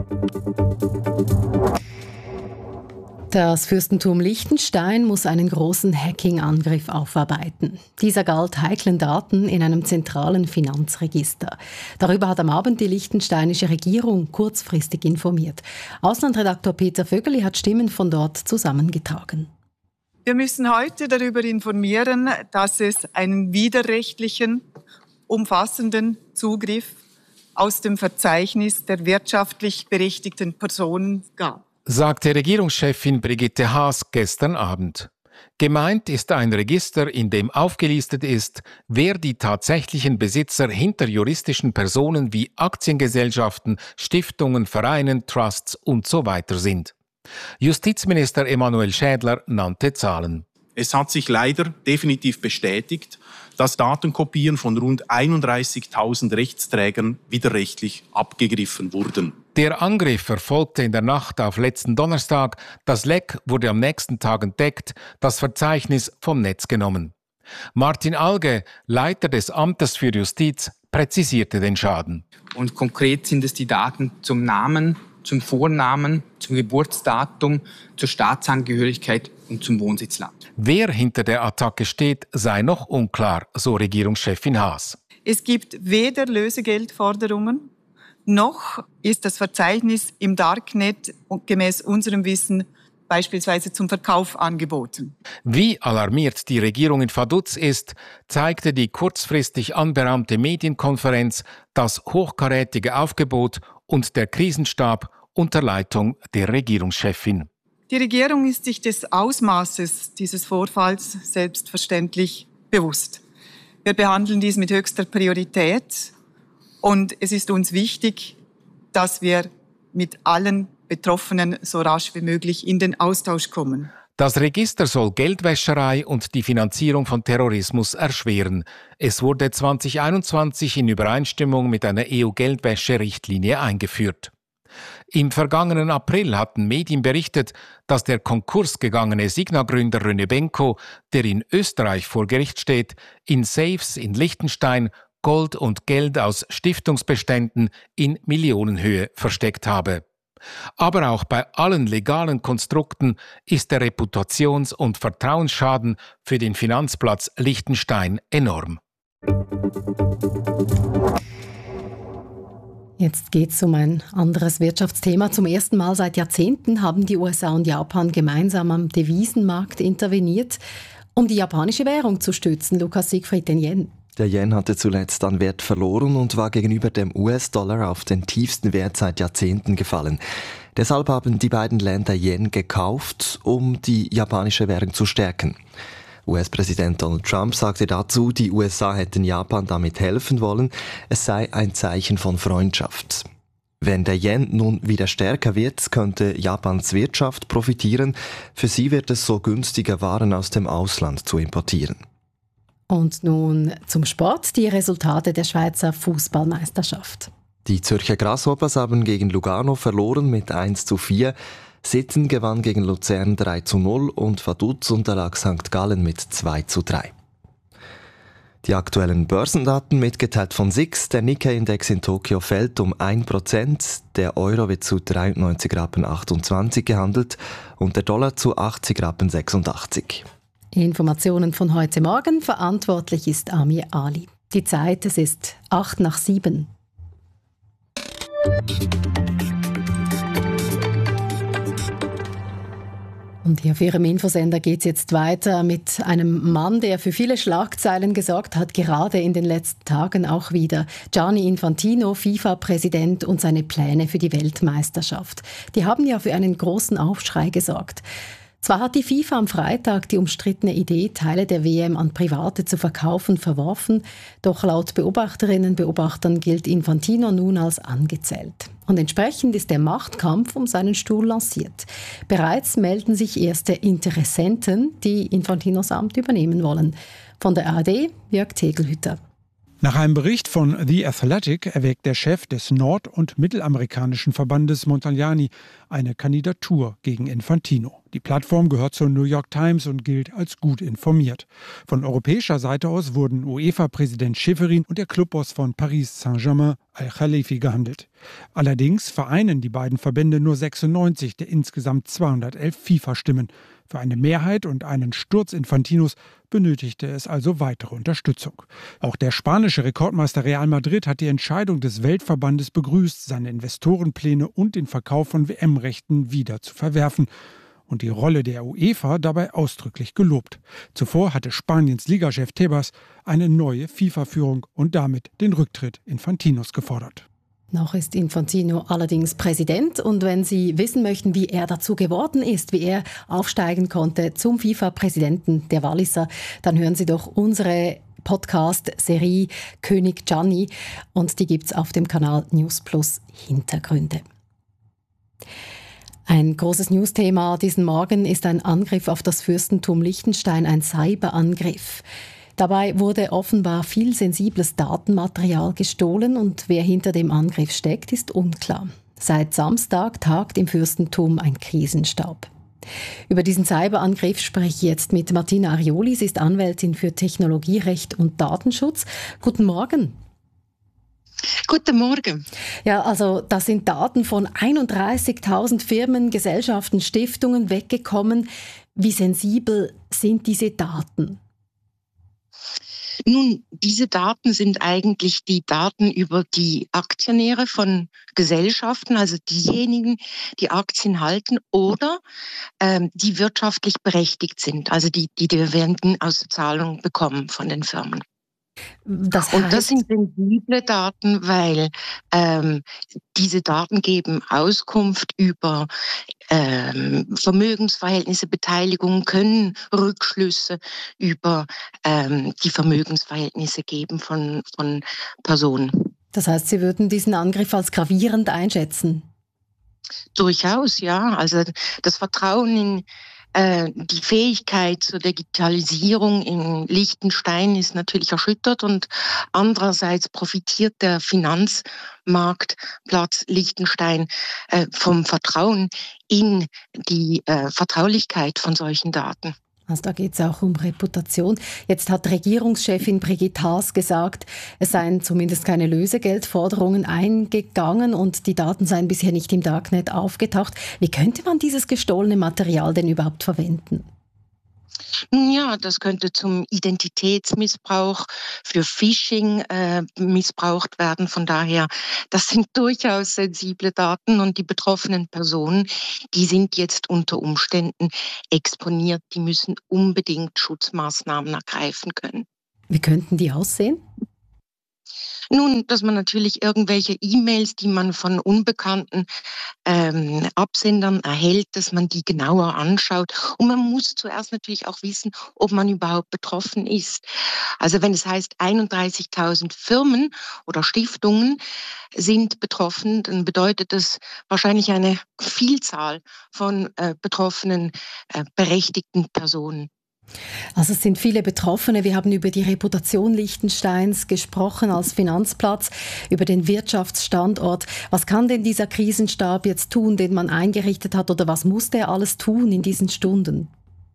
Das Fürstentum Liechtenstein muss einen großen Hacking-Angriff aufarbeiten. Dieser galt heiklen Daten in einem zentralen Finanzregister. Darüber hat am Abend die liechtensteinische Regierung kurzfristig informiert. Auslandredaktor Peter Vögeli hat Stimmen von dort zusammengetragen. Wir müssen heute darüber informieren, dass es einen widerrechtlichen, umfassenden Zugriff aus dem Verzeichnis der wirtschaftlich berechtigten Personen gab, sagte Regierungschefin Brigitte Haas gestern Abend. Gemeint ist ein Register, in dem aufgelistet ist, wer die tatsächlichen Besitzer hinter juristischen Personen wie Aktiengesellschaften, Stiftungen, Vereinen, Trusts und so weiter sind. Justizminister Emanuel Schädler nannte Zahlen. Es hat sich leider definitiv bestätigt, dass Datenkopien von rund 31.000 Rechtsträgern widerrechtlich abgegriffen wurden. Der Angriff erfolgte in der Nacht auf letzten Donnerstag. Das Leck wurde am nächsten Tag entdeckt, das Verzeichnis vom Netz genommen. Martin Alge, Leiter des Amtes für Justiz, präzisierte den Schaden. Und konkret sind es die Daten zum Namen, zum Vornamen, zum Geburtsdatum, zur Staatsangehörigkeit und zum Wohnsitzland. Wer hinter der Attacke steht, sei noch unklar, so Regierungschefin Haas. Es gibt weder Lösegeldforderungen, noch ist das Verzeichnis im Darknet gemäß unserem Wissen beispielsweise zum Verkauf angeboten. Wie alarmiert die Regierung in Vaduz ist, zeigte die kurzfristig anberaumte Medienkonferenz, das hochkarätige Aufgebot und der Krisenstab unter Leitung der Regierungschefin. Die Regierung ist sich des Ausmaßes dieses Vorfalls selbstverständlich bewusst. Wir behandeln dies mit höchster Priorität und es ist uns wichtig, dass wir mit allen Betroffenen so rasch wie möglich in den Austausch kommen. Das Register soll Geldwäscherei und die Finanzierung von Terrorismus erschweren. Es wurde 2021 in Übereinstimmung mit einer EU-Geldwäsche-Richtlinie eingeführt. Im vergangenen April hatten Medien berichtet, dass der konkursgegangene Signa-Gründer René Benko, der in Österreich vor Gericht steht, in Safes in Liechtenstein Gold und Geld aus Stiftungsbeständen in Millionenhöhe versteckt habe. Aber auch bei allen legalen Konstrukten ist der Reputations- und Vertrauensschaden für den Finanzplatz Liechtenstein enorm. Jetzt geht es um ein anderes Wirtschaftsthema. Zum ersten Mal seit Jahrzehnten haben die USA und Japan gemeinsam am Devisenmarkt interveniert, um die japanische Währung zu stützen. Lukas Siegfried, den Yen. Der Yen hatte zuletzt an Wert verloren und war gegenüber dem US-Dollar auf den tiefsten Wert seit Jahrzehnten gefallen. Deshalb haben die beiden Länder Yen gekauft, um die japanische Währung zu stärken. US-Präsident Donald Trump sagte dazu, die USA hätten Japan damit helfen wollen, es sei ein Zeichen von Freundschaft. Wenn der Yen nun wieder stärker wird, könnte Japans Wirtschaft profitieren. Für sie wird es so günstiger, Waren aus dem Ausland zu importieren. Und nun zum Sport, die Resultate der Schweizer Fußballmeisterschaft. Die Zürcher Grasshoppers haben gegen Lugano verloren mit 1:4. Sitten gewann gegen Luzern 3:0 und Vaduz unterlag St. Gallen mit 2:3. Die aktuellen Börsendaten mitgeteilt von SIX. Der Nikkei-Index in Tokio fällt um 1%, der Euro wird zu 93,28 Rappen gehandelt und der Dollar zu 80,86 Rappen. Informationen von heute Morgen. Verantwortlich ist Amir Ali. Die Zeit, es ist 7:08. Und hier auf Ihrem Infosender geht es jetzt weiter mit einem Mann, der für viele Schlagzeilen gesorgt hat, gerade in den letzten Tagen auch wieder. Gianni Infantino, FIFA-Präsident, und seine Pläne für die Weltmeisterschaft. Die haben ja für einen großen Aufschrei gesorgt. Zwar hat die FIFA am Freitag die umstrittene Idee, Teile der WM an Private zu verkaufen, verworfen, doch laut Beobachterinnen und Beobachtern gilt Infantino nun als angezählt. Und entsprechend ist der Machtkampf um seinen Stuhl lanciert. Bereits melden sich erste Interessenten, die Infantinos Amt übernehmen wollen. Von der ARD, Jörg Tegelhütter. Nach einem Bericht von The Athletic erwägt der Chef des nord- und mittelamerikanischen Verbandes Montagnani eine Kandidatur gegen Infantino. Die Plattform gehört zur New York Times und gilt als gut informiert. Von europäischer Seite aus wurden UEFA-Präsident Schäferin und der Clubboss von Paris Saint-Germain Al-Khalifi gehandelt. Allerdings vereinen die beiden Verbände nur 96 der insgesamt 211 FIFA-Stimmen. Für eine Mehrheit und einen Sturz Infantinos benötigte es also weitere Unterstützung. Auch der spanische Rekordmeister Real Madrid hat die Entscheidung des Weltverbandes begrüßt, seine Investorenpläne und den Verkauf von WM-Rechten wieder zu verwerfen und die Rolle der UEFA dabei ausdrücklich gelobt. Zuvor hatte Spaniens Ligachef Tebas eine neue FIFA-Führung und damit den Rücktritt Infantinos gefordert. Noch ist Infantino allerdings Präsident, und wenn Sie wissen möchten, wie er dazu geworden ist, wie er aufsteigen konnte zum FIFA-Präsidenten der Walliser, dann hören Sie doch unsere Podcast-Serie König Gianni, und die gibt's auf dem Kanal News Plus Hintergründe. Ein großes Newsthema diesen Morgen ist ein Angriff auf das Fürstentum Liechtenstein, ein Cyberangriff. Dabei wurde offenbar viel sensibles Datenmaterial gestohlen und wer hinter dem Angriff steckt, ist unklar. Seit Samstag tagt im Fürstentum ein Krisenstab. Über diesen Cyberangriff spreche ich jetzt mit Martina Arioli. Sie ist Anwältin für Technologierecht und Datenschutz. Guten Morgen. Guten Morgen. Ja, also da sind Daten von 31.000 Firmen, Gesellschaften, Stiftungen weggekommen. Wie sensibel sind diese Daten? Nun, diese Daten sind eigentlich die Daten über die Aktionäre von Gesellschaften, also diejenigen, die Aktien halten oder die wirtschaftlich berechtigt sind, also die Dividendenauszahlung bekommen von den Firmen. Und das sind sensible Daten, weil diese Daten geben Auskunft über Vermögensverhältnisse, Beteiligungen, können Rückschlüsse über die Vermögensverhältnisse geben von Personen. Das heißt, Sie würden diesen Angriff als gravierend einschätzen? Durchaus, ja. Also das Vertrauen in die Fähigkeit zur Digitalisierung in Liechtenstein ist natürlich erschüttert und andererseits profitiert der Finanzmarktplatz Liechtenstein vom Vertrauen in die Vertraulichkeit von solchen Daten. Also da geht es auch um Reputation. Jetzt hat Regierungschefin Brigitte Haas gesagt, es seien zumindest keine Lösegeldforderungen eingegangen und die Daten seien bisher nicht im Darknet aufgetaucht. Wie könnte man dieses gestohlene Material denn überhaupt verwenden? Nun ja, das könnte zum Identitätsmissbrauch, für Phishing missbraucht werden. Von daher, das sind durchaus sensible Daten und die betroffenen Personen, die sind jetzt unter Umständen exponiert. Die müssen unbedingt Schutzmaßnahmen ergreifen können. Wie könnten die aussehen? Nun, dass man natürlich irgendwelche E-Mails, die man von unbekannten Absendern erhält, dass man die genauer anschaut. Und man muss zuerst natürlich auch wissen, ob man überhaupt betroffen ist. Also wenn es heißt, 31.000 Firmen oder Stiftungen sind betroffen, dann bedeutet das wahrscheinlich eine Vielzahl von betroffenen, berechtigten Personen. Also es sind viele Betroffene. Wir haben über die Reputation Liechtensteins gesprochen als Finanzplatz, über den Wirtschaftsstandort. Was kann denn dieser Krisenstab jetzt tun, den man eingerichtet hat, oder was muss der alles tun in diesen Stunden?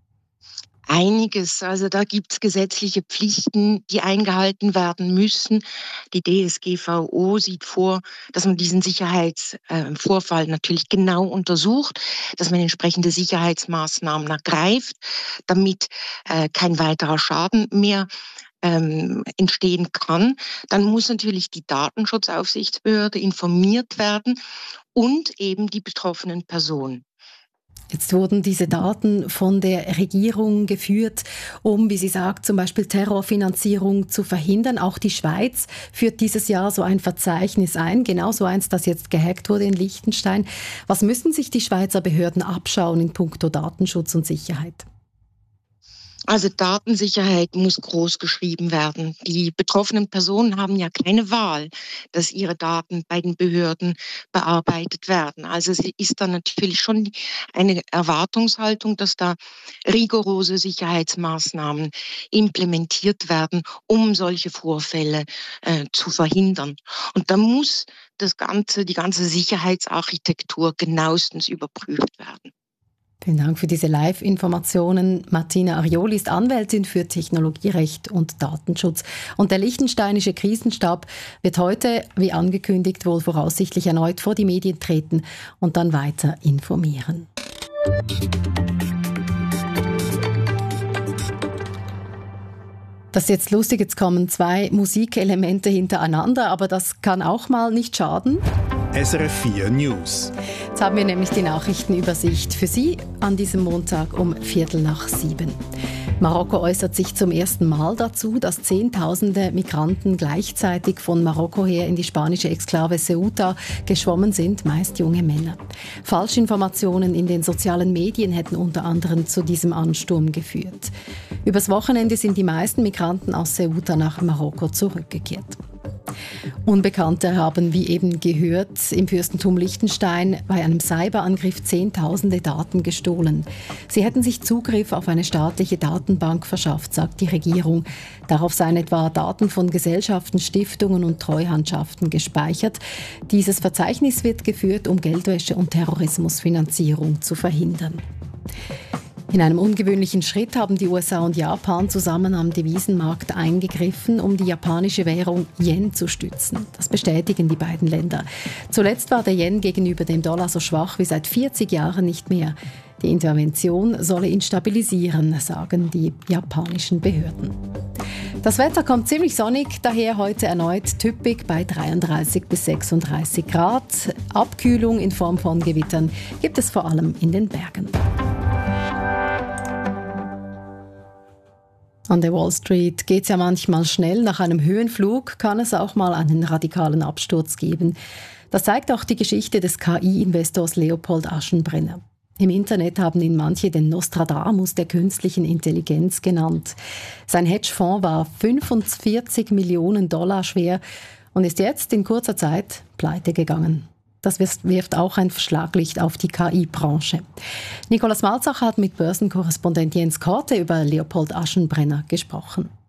Einiges. Also da gibt es gesetzliche Pflichten, die eingehalten werden müssen. Die DSGVO sieht vor, dass man diesen Sicherheitsvorfall natürlich genau untersucht, dass man entsprechende Sicherheitsmaßnahmen ergreift, damit kein weiterer Schaden mehr entstehen kann. Dann muss natürlich die Datenschutzaufsichtsbehörde informiert werden und eben die betroffenen Personen. Jetzt wurden diese Daten von der Regierung geführt, um, wie sie sagt, zum Beispiel Terrorfinanzierung zu verhindern. Auch die Schweiz führt dieses Jahr so ein Verzeichnis ein, genauso eins, das jetzt gehackt wurde in Liechtenstein. Was müssen sich die Schweizer Behörden abschauen in puncto Datenschutz und Sicherheit? Also Datensicherheit muss groß geschrieben werden. Die betroffenen Personen haben ja keine Wahl, dass ihre Daten bei den Behörden bearbeitet werden. Also es ist da natürlich schon eine Erwartungshaltung, dass da rigorose Sicherheitsmaßnahmen implementiert werden, um solche Vorfälle zu verhindern. Und da muss die ganze Sicherheitsarchitektur genauestens überprüft werden. Vielen Dank für diese Live-Informationen. Martina Arioli ist Anwältin für Technologierecht und Datenschutz. Und der liechtensteinische Krisenstab wird heute, wie angekündigt, wohl voraussichtlich erneut vor die Medien treten und dann weiter informieren. Das ist jetzt lustig, jetzt kommen 2 Musikelemente hintereinander, aber das kann auch mal nicht schaden. SRF 4 News. Jetzt haben wir nämlich die Nachrichtenübersicht für Sie an diesem Montag um 6:15. Marokko äußert sich zum ersten Mal dazu, dass Zehntausende Migranten gleichzeitig von Marokko her in die spanische Exklave Ceuta geschwommen sind, meist junge Männer. Falschinformationen in den sozialen Medien hätten unter anderem zu diesem Ansturm geführt. Übers Wochenende sind die meisten Migranten aus Ceuta nach Marokko zurückgekehrt. Unbekannte haben, wie eben gehört, im Fürstentum Liechtenstein bei einem Cyberangriff Zehntausende Daten gestohlen. Sie hätten sich Zugriff auf eine staatliche Datenbank verschafft, sagt die Regierung. Darauf seien etwa Daten von Gesellschaften, Stiftungen und Treuhandschaften gespeichert. Dieses Verzeichnis wird geführt, um Geldwäsche und Terrorismusfinanzierung zu verhindern. In einem ungewöhnlichen Schritt haben die USA und Japan zusammen am Devisenmarkt eingegriffen, um die japanische Währung Yen zu stützen. Das bestätigen die beiden Länder. Zuletzt war der Yen gegenüber dem Dollar so schwach wie seit 40 Jahren nicht mehr. Die Intervention solle ihn stabilisieren, sagen die japanischen Behörden. Das Wetter kommt ziemlich sonnig, daher heute erneut typisch bei 33 bis 36 Grad. Abkühlung in Form von Gewittern gibt es vor allem in den Bergen. An der Wall Street geht es ja manchmal schnell. Nach einem Höhenflug kann es auch mal einen radikalen Absturz geben. Das zeigt auch die Geschichte des KI-Investors Leopold Aschenbrenner. Im Internet haben ihn manche den Nostradamus der künstlichen Intelligenz genannt. Sein Hedgefonds war 45 Millionen Dollar schwer und ist jetzt in kurzer Zeit pleite gegangen. Das wirft auch ein Schlaglicht auf die KI-Branche. Nikolaus Malzacher hat mit Börsenkorrespondent Jens Korte über Leopold Aschenbrenner gesprochen.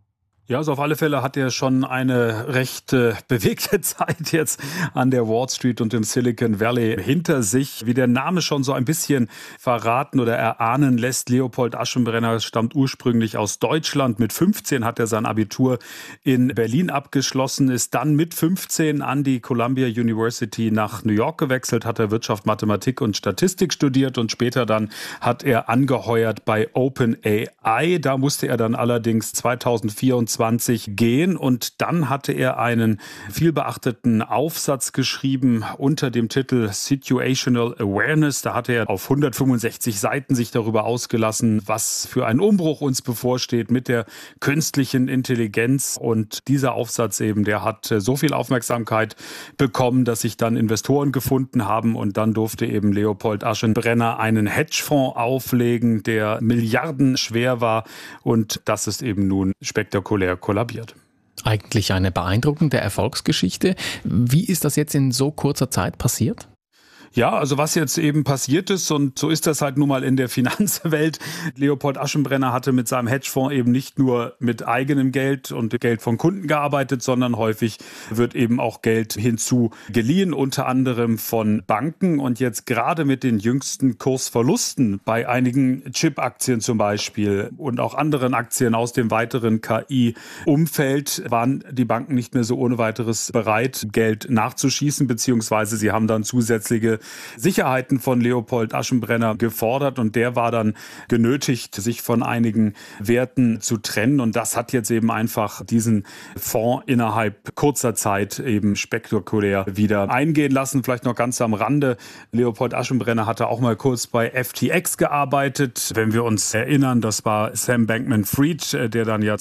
Ja, also auf alle Fälle hat er schon eine recht bewegte Zeit jetzt an der Wall Street und im Silicon Valley hinter sich. Wie der Name schon so ein bisschen verraten oder erahnen lässt, Leopold Aschenbrenner stammt ursprünglich aus Deutschland. Mit 15 hat er sein Abitur in Berlin abgeschlossen, ist dann mit 15 an die Columbia University nach New York gewechselt, hat er Wirtschaft, Mathematik und Statistik studiert und später dann hat er angeheuert bei OpenAI. Da musste er dann allerdings 2024 gehen und dann hatte er einen vielbeachteten Aufsatz geschrieben unter dem Titel Situational Awareness. Da hatte er auf 165 Seiten sich darüber ausgelassen, was für ein Umbruch uns bevorsteht mit der künstlichen Intelligenz. Und dieser Aufsatz eben, der hat so viel Aufmerksamkeit bekommen, dass sich dann Investoren gefunden haben und dann durfte eben Leopold Aschenbrenner einen Hedgefonds auflegen, der milliardenschwer war und das ist eben nun spektakulär kollabiert. Eigentlich eine beeindruckende Erfolgsgeschichte. Wie ist das jetzt in so kurzer Zeit passiert? Ja, also was jetzt eben passiert ist, und so ist das halt nun mal in der Finanzwelt. Leopold Aschenbrenner hatte mit seinem Hedgefonds eben nicht nur mit eigenem Geld und Geld von Kunden gearbeitet, sondern häufig wird eben auch Geld hinzugeliehen, unter anderem von Banken. Und jetzt gerade mit den jüngsten Kursverlusten bei einigen Chip-Aktien zum Beispiel und auch anderen Aktien aus dem weiteren KI-Umfeld waren die Banken nicht mehr so ohne weiteres bereit, Geld nachzuschießen, beziehungsweise sie haben dann zusätzliche Sicherheiten von Leopold Aschenbrenner gefordert und der war dann genötigt, sich von einigen Werten zu trennen und das hat jetzt eben einfach diesen Fonds innerhalb kurzer Zeit eben spektakulär wieder eingehen lassen. Vielleicht noch ganz am Rande, Leopold Aschenbrenner hatte auch mal kurz bei FTX gearbeitet. Wenn wir uns erinnern, das war Sam Bankman-Fried, der dann ja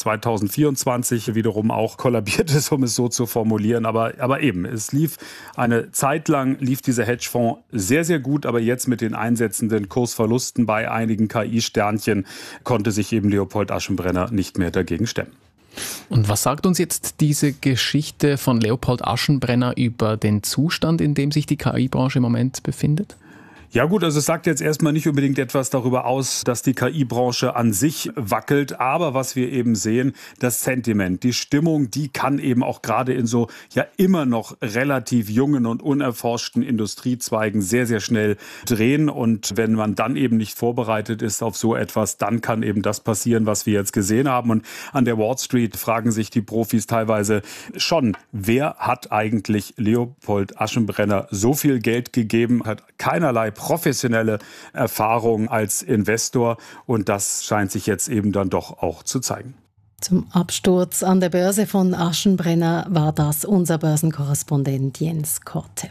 2024 wiederum auch kollabiert ist, um es so zu formulieren. Aber eben, es lief eine Zeit lang, dieser Hedgefonds sehr, sehr gut, aber jetzt mit den einsetzenden Kursverlusten bei einigen KI-Sternchen konnte sich eben Leopold Aschenbrenner nicht mehr dagegen stemmen. Und was sagt uns jetzt diese Geschichte von Leopold Aschenbrenner über den Zustand, in dem sich die KI-Branche im Moment befindet? Ja gut, also es sagt jetzt erstmal nicht unbedingt etwas darüber aus, dass die KI-Branche an sich wackelt, aber was wir eben sehen, das Sentiment, die Stimmung, die kann eben auch gerade in so ja immer noch relativ jungen und unerforschten Industriezweigen sehr, sehr schnell drehen und wenn man dann eben nicht vorbereitet ist auf so etwas, dann kann eben das passieren, was wir jetzt gesehen haben und an der Wall Street fragen sich die Profis teilweise schon, wer hat eigentlich Leopold Aschenbrenner so viel Geld gegeben, hat keinerlei professionelle Erfahrung als Investor und das scheint sich jetzt eben dann doch auch zu zeigen. Zum Absturz an der Börse von Aschenbrenner war das unser Börsenkorrespondent Jens Korte.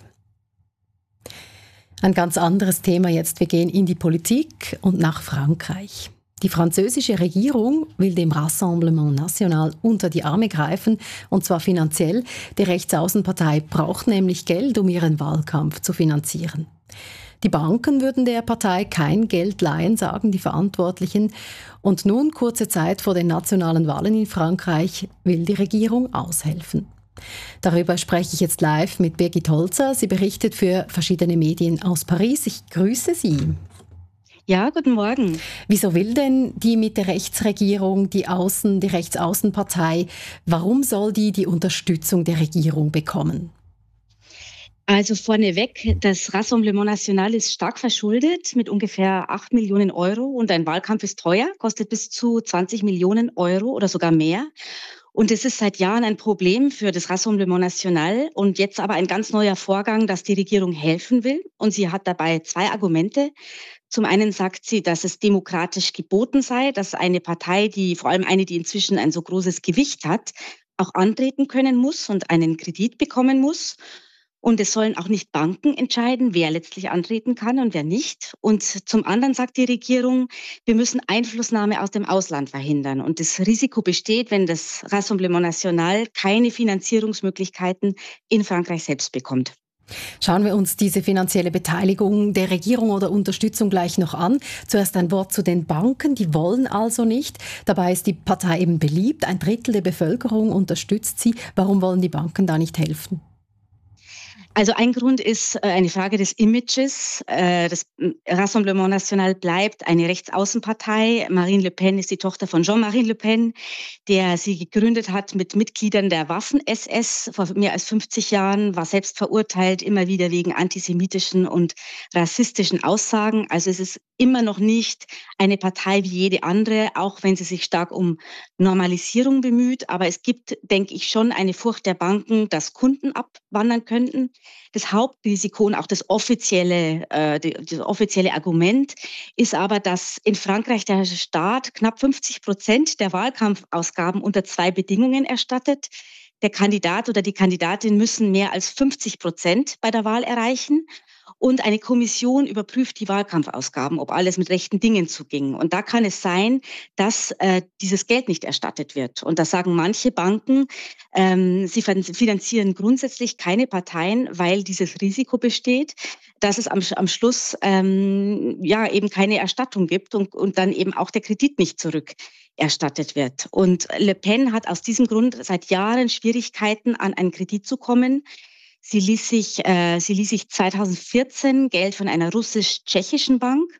Ein ganz anderes Thema jetzt. Wir gehen in die Politik und nach Frankreich. Die französische Regierung will dem Rassemblement National unter die Arme greifen, und zwar finanziell. Die Rechtsaußenpartei braucht nämlich Geld, um ihren Wahlkampf zu finanzieren. Die Banken würden der Partei kein Geld leihen, sagen die Verantwortlichen. Und nun, kurze Zeit vor den nationalen Wahlen in Frankreich, will die Regierung aushelfen. Darüber spreche ich jetzt live mit Birgit Holzer. Sie berichtet für verschiedene Medien aus Paris. Ich grüße Sie. Ja, guten Morgen. Wieso will denn die Mitte-Rechts-Regierung, die Rechtsaußenpartei, warum soll die Unterstützung der Regierung bekommen? Also vorneweg, das Rassemblement National ist stark verschuldet mit ungefähr 8 Millionen Euro und ein Wahlkampf ist teuer, kostet bis zu 20 Millionen Euro oder sogar mehr. Und es ist seit Jahren ein Problem für das Rassemblement National und jetzt aber ein ganz neuer Vorgang, dass die Regierung helfen will. Und sie hat dabei zwei Argumente. Zum einen sagt sie, dass es demokratisch geboten sei, dass eine Partei, vor allem eine, die inzwischen ein so großes Gewicht hat, auch antreten können muss und einen Kredit bekommen muss. Und es sollen auch nicht Banken entscheiden, wer letztlich antreten kann und wer nicht. Und zum anderen sagt die Regierung, wir müssen Einflussnahme aus dem Ausland verhindern. Und das Risiko besteht, wenn das Rassemblement National keine Finanzierungsmöglichkeiten in Frankreich selbst bekommt. Schauen wir uns diese finanzielle Beteiligung der Regierung oder Unterstützung gleich noch an. Zuerst ein Wort zu den Banken, die wollen also nicht. Dabei ist die Partei eben beliebt, 1/3 der Bevölkerung unterstützt sie. Warum wollen die Banken da nicht helfen? Also ein Grund ist eine Frage des Images. Das Rassemblement National bleibt eine Rechtsaußenpartei. Marine Le Pen ist die Tochter von Jean-Marie Le Pen, der sie gegründet hat mit Mitgliedern der Waffen-SS vor mehr als 50 Jahren, war selbst verurteilt, immer wieder wegen antisemitischen und rassistischen Aussagen. Also es ist immer noch nicht eine Partei wie jede andere, auch wenn sie sich stark um Normalisierung bemüht. Aber es gibt, denke ich, schon eine Furcht der Banken, dass Kunden abwandern könnten. Das Hauptrisiko und auch das offizielle Argument ist aber, dass in Frankreich der Staat knapp 50% der Wahlkampfausgaben unter 2 Bedingungen erstattet. Der Kandidat oder die Kandidatin müssen mehr als 50% bei der Wahl erreichen. Und eine Kommission überprüft die Wahlkampfausgaben, ob alles mit rechten Dingen zuging. Und da kann es sein, dass dieses Geld nicht erstattet wird. Und da sagen manche Banken, sie finanzieren grundsätzlich keine Parteien, weil dieses Risiko besteht, dass es am Schluss eben keine Erstattung gibt und dann eben auch der Kredit nicht zurückerstattet wird. Und Le Pen hat aus diesem Grund seit Jahren Schwierigkeiten, an einen Kredit zu kommen. Sie ließ sich 2014 Geld von einer russisch-tschechischen Bank,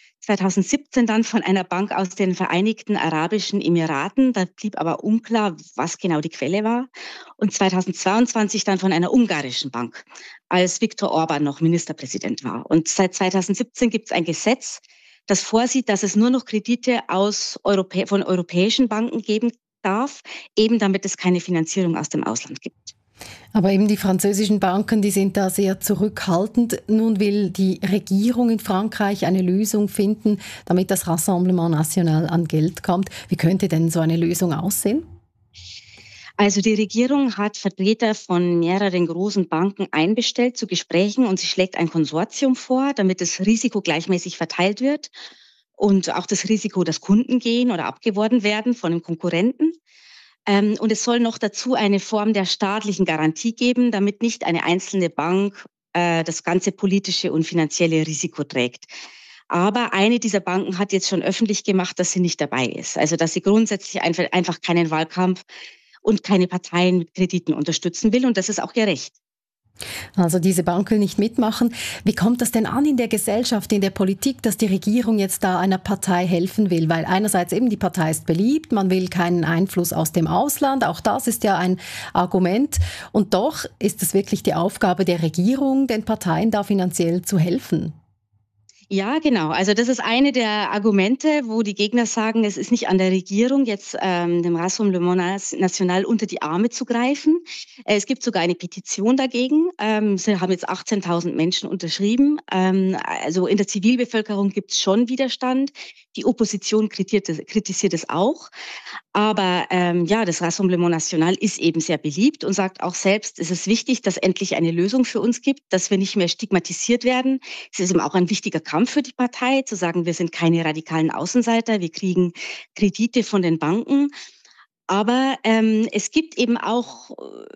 2017 dann von einer Bank aus den Vereinigten Arabischen Emiraten, da blieb aber unklar, was genau die Quelle war, und 2022 dann von einer ungarischen Bank, als Viktor Orban noch Ministerpräsident war. Und seit 2017 gibt es ein Gesetz, das vorsieht, dass es nur noch Kredite von europäischen Banken geben darf, eben damit es keine Finanzierung aus dem Ausland gibt. Aber eben die französischen Banken, die sind da sehr zurückhaltend. Nun will die Regierung in Frankreich eine Lösung finden, damit das Rassemblement National an Geld kommt. Wie könnte denn so eine Lösung aussehen? Also die Regierung hat Vertreter von mehreren großen Banken einbestellt zu Gesprächen und sie schlägt ein Konsortium vor, damit das Risiko gleichmäßig verteilt wird und auch das Risiko, dass Kunden gehen oder abgeworben werden von den Konkurrenten. Und es soll noch dazu eine Form der staatlichen Garantie geben, damit nicht eine einzelne Bank das ganze politische und finanzielle Risiko trägt. Aber eine dieser Banken hat jetzt schon öffentlich gemacht, dass sie nicht dabei ist. Also dass sie grundsätzlich einfach keinen Wahlkampf und keine Parteien mit Krediten unterstützen will. Und das ist auch gerecht. Also diese Bank will nicht mitmachen. Wie kommt das denn an in der Gesellschaft, in der Politik, dass die Regierung jetzt da einer Partei helfen will? Weil einerseits eben die Partei ist beliebt, man will keinen Einfluss aus dem Ausland, auch das ist ja ein Argument. Und doch ist es wirklich die Aufgabe der Regierung, den Parteien da finanziell zu helfen. Ja, genau. Also das ist eine der Argumente, wo die Gegner sagen, es ist nicht an der Regierung, jetzt dem Rassemblement National unter die Arme zu greifen. Es gibt sogar eine Petition dagegen. Sie haben jetzt 18.000 Menschen unterschrieben. Also in der Zivilbevölkerung gibt es schon Widerstand. Die Opposition kritisiert es auch. Aber das Rassemblement National ist eben sehr beliebt und sagt auch selbst, es ist wichtig, dass endlich eine Lösung für uns gibt, dass wir nicht mehr stigmatisiert werden. Es ist eben auch ein wichtiger Kampf für die Partei, zu sagen, wir sind keine radikalen Außenseiter, wir kriegen Kredite von den Banken. Aber es gibt eben auch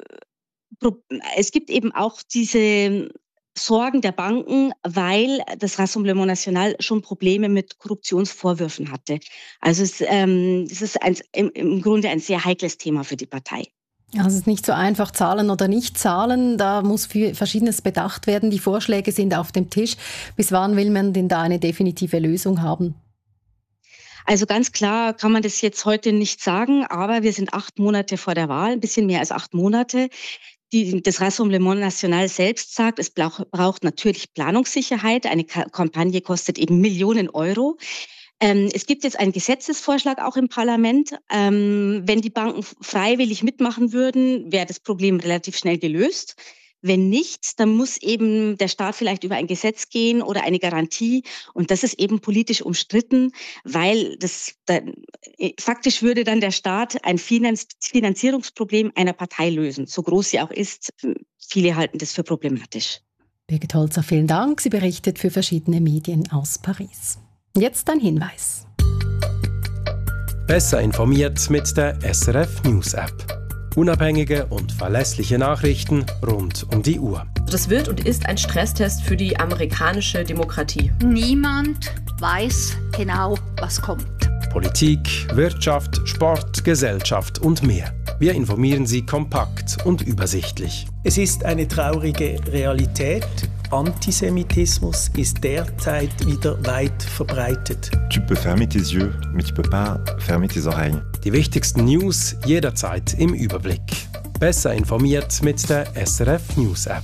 diese Sorgen der Banken, weil das Rassemblement National schon Probleme mit Korruptionsvorwürfen hatte. Also es ist im Grunde ein sehr heikles Thema für die Partei. Also es ist nicht so einfach, zahlen oder nicht zahlen. Da muss Verschiedenes bedacht werden. Die Vorschläge sind auf dem Tisch. Bis wann will man denn da eine definitive Lösung haben? Also ganz klar kann man das jetzt heute nicht sagen, aber wir sind 8 Monate vor der Wahl, ein bisschen mehr als 8 Monate. Das Rassemblement National selbst sagt, es braucht natürlich Planungssicherheit. Eine Kampagne kostet eben Millionen Euro. Es gibt jetzt einen Gesetzesvorschlag auch im Parlament. Wenn die Banken freiwillig mitmachen würden, wäre das Problem relativ schnell gelöst. Wenn nicht, dann muss eben der Staat vielleicht über ein Gesetz gehen oder eine Garantie. Und das ist eben politisch umstritten, weil faktisch würde dann der Staat ein Finanzierungsproblem einer Partei lösen, so groß sie auch ist. Viele halten das für problematisch. Birgit Holzer, vielen Dank. Sie berichtet für verschiedene Medien aus Paris. Jetzt ein Hinweis. Besser informiert mit der SRF News App. Unabhängige und verlässliche Nachrichten rund um die Uhr. Das wird und ist ein Stresstest für die amerikanische Demokratie. Niemand weiß genau, was kommt. Politik, Wirtschaft, Sport, Gesellschaft und mehr. Wir informieren Sie kompakt und übersichtlich. Es ist eine traurige Realität. Antisemitismus ist derzeit wieder weit verbreitet. Tu peux fermer tes yeux, mais tu peux pas fermer tes oreilles. Die wichtigsten News jederzeit im Überblick. Besser informiert mit der SRF News App.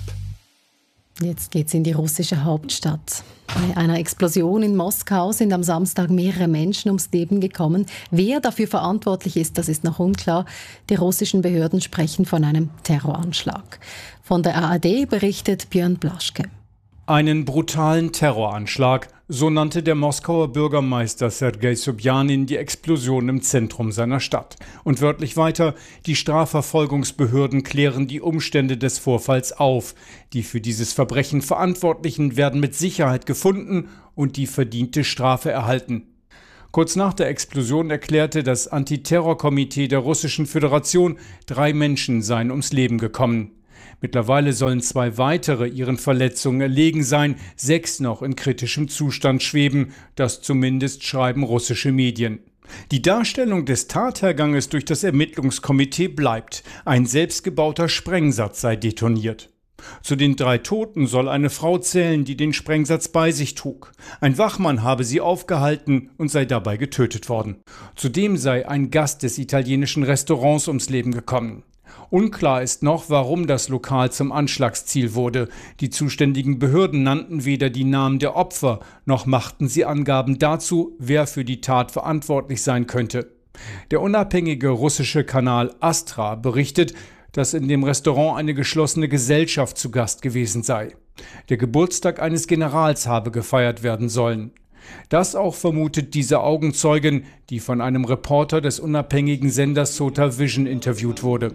Jetzt geht's in die russische Hauptstadt. Bei einer Explosion in Moskau sind am Samstag mehrere Menschen ums Leben gekommen. Wer dafür verantwortlich ist, das ist noch unklar. Die russischen Behörden sprechen von einem Terroranschlag. Von der ARD berichtet Björn Blaschke. Einen brutalen Terroranschlag, so nannte der Moskauer Bürgermeister Sergei Sobjanin die Explosion im Zentrum seiner Stadt. Und wörtlich weiter, die Strafverfolgungsbehörden klären die Umstände des Vorfalls auf. Die für dieses Verbrechen Verantwortlichen werden mit Sicherheit gefunden und die verdiente Strafe erhalten. Kurz nach der Explosion erklärte das Antiterrorkomitee der Russischen Föderation, 3 Menschen seien ums Leben gekommen. Mittlerweile sollen 2 weitere ihren Verletzungen erlegen sein, 6 noch in kritischem Zustand schweben, das zumindest schreiben russische Medien. Die Darstellung des Tatherganges durch das Ermittlungskomitee bleibt. Ein selbstgebauter Sprengsatz sei detoniert. Zu den 3 Toten soll eine Frau zählen, die den Sprengsatz bei sich trug. Ein Wachmann habe sie aufgehalten und sei dabei getötet worden. Zudem sei ein Gast des italienischen Restaurants ums Leben gekommen. Unklar ist noch, warum das Lokal zum Anschlagsziel wurde. Die zuständigen Behörden nannten weder die Namen der Opfer, noch machten sie Angaben dazu, wer für die Tat verantwortlich sein könnte. Der unabhängige russische Kanal Astra berichtet, dass in dem Restaurant eine geschlossene Gesellschaft zu Gast gewesen sei. Der Geburtstag eines Generals habe gefeiert werden sollen. Das auch vermutet diese Augenzeugin, die von einem Reporter des unabhängigen Senders Sota Vision interviewt wurde.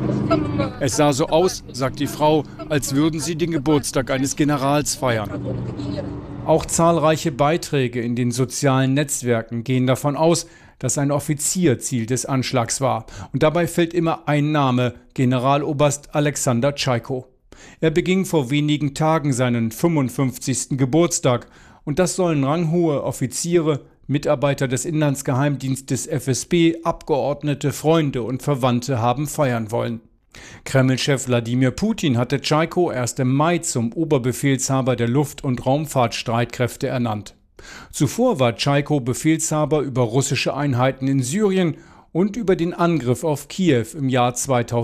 Es sah so aus, sagt die Frau, als würden sie den Geburtstag eines Generals feiern. Auch zahlreiche Beiträge in den sozialen Netzwerken gehen davon aus, dass ein Offizier Ziel des Anschlags war. Und dabei fällt immer ein Name, Generaloberst Alexander Tschaiko. Er beging vor wenigen Tagen seinen 55. Geburtstag. Und das sollen ranghohe Offiziere, Mitarbeiter des Inlandsgeheimdienstes FSB, Abgeordnete, Freunde und Verwandte haben feiern wollen. Kreml-Chef Wladimir Putin hatte Tschaiko erst im Mai zum Oberbefehlshaber der Luft- und Raumfahrtstreitkräfte ernannt. Zuvor war Tschaiko Befehlshaber über russische Einheiten in Syrien und über den Angriff auf Kiew im Jahr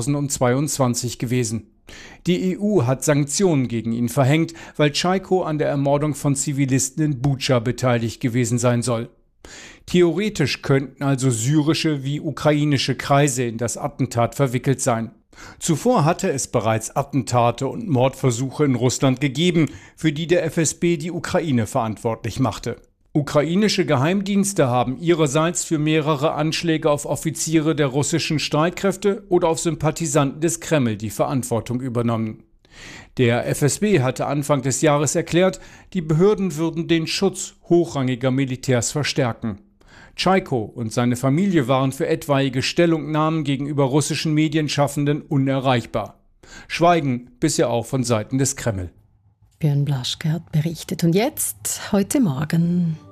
2022 gewesen. Die EU hat Sanktionen gegen ihn verhängt, weil Tschaiko an der Ermordung von Zivilisten in Butscha beteiligt gewesen sein soll. Theoretisch könnten also syrische wie ukrainische Kreise in das Attentat verwickelt sein. Zuvor hatte es bereits Attentate und Mordversuche in Russland gegeben, für die der FSB die Ukraine verantwortlich machte. Ukrainische Geheimdienste haben ihrerseits für mehrere Anschläge auf Offiziere der russischen Streitkräfte oder auf Sympathisanten des Kreml die Verantwortung übernommen. Der FSB hatte Anfang des Jahres erklärt, die Behörden würden den Schutz hochrangiger Militärs verstärken. Tschaiko und seine Familie waren für etwaige Stellungnahmen gegenüber russischen Medienschaffenden unerreichbar. Schweigen bisher auch von Seiten des Kreml. Björn Blaschke hat berichtet. Und jetzt, heute Morgen.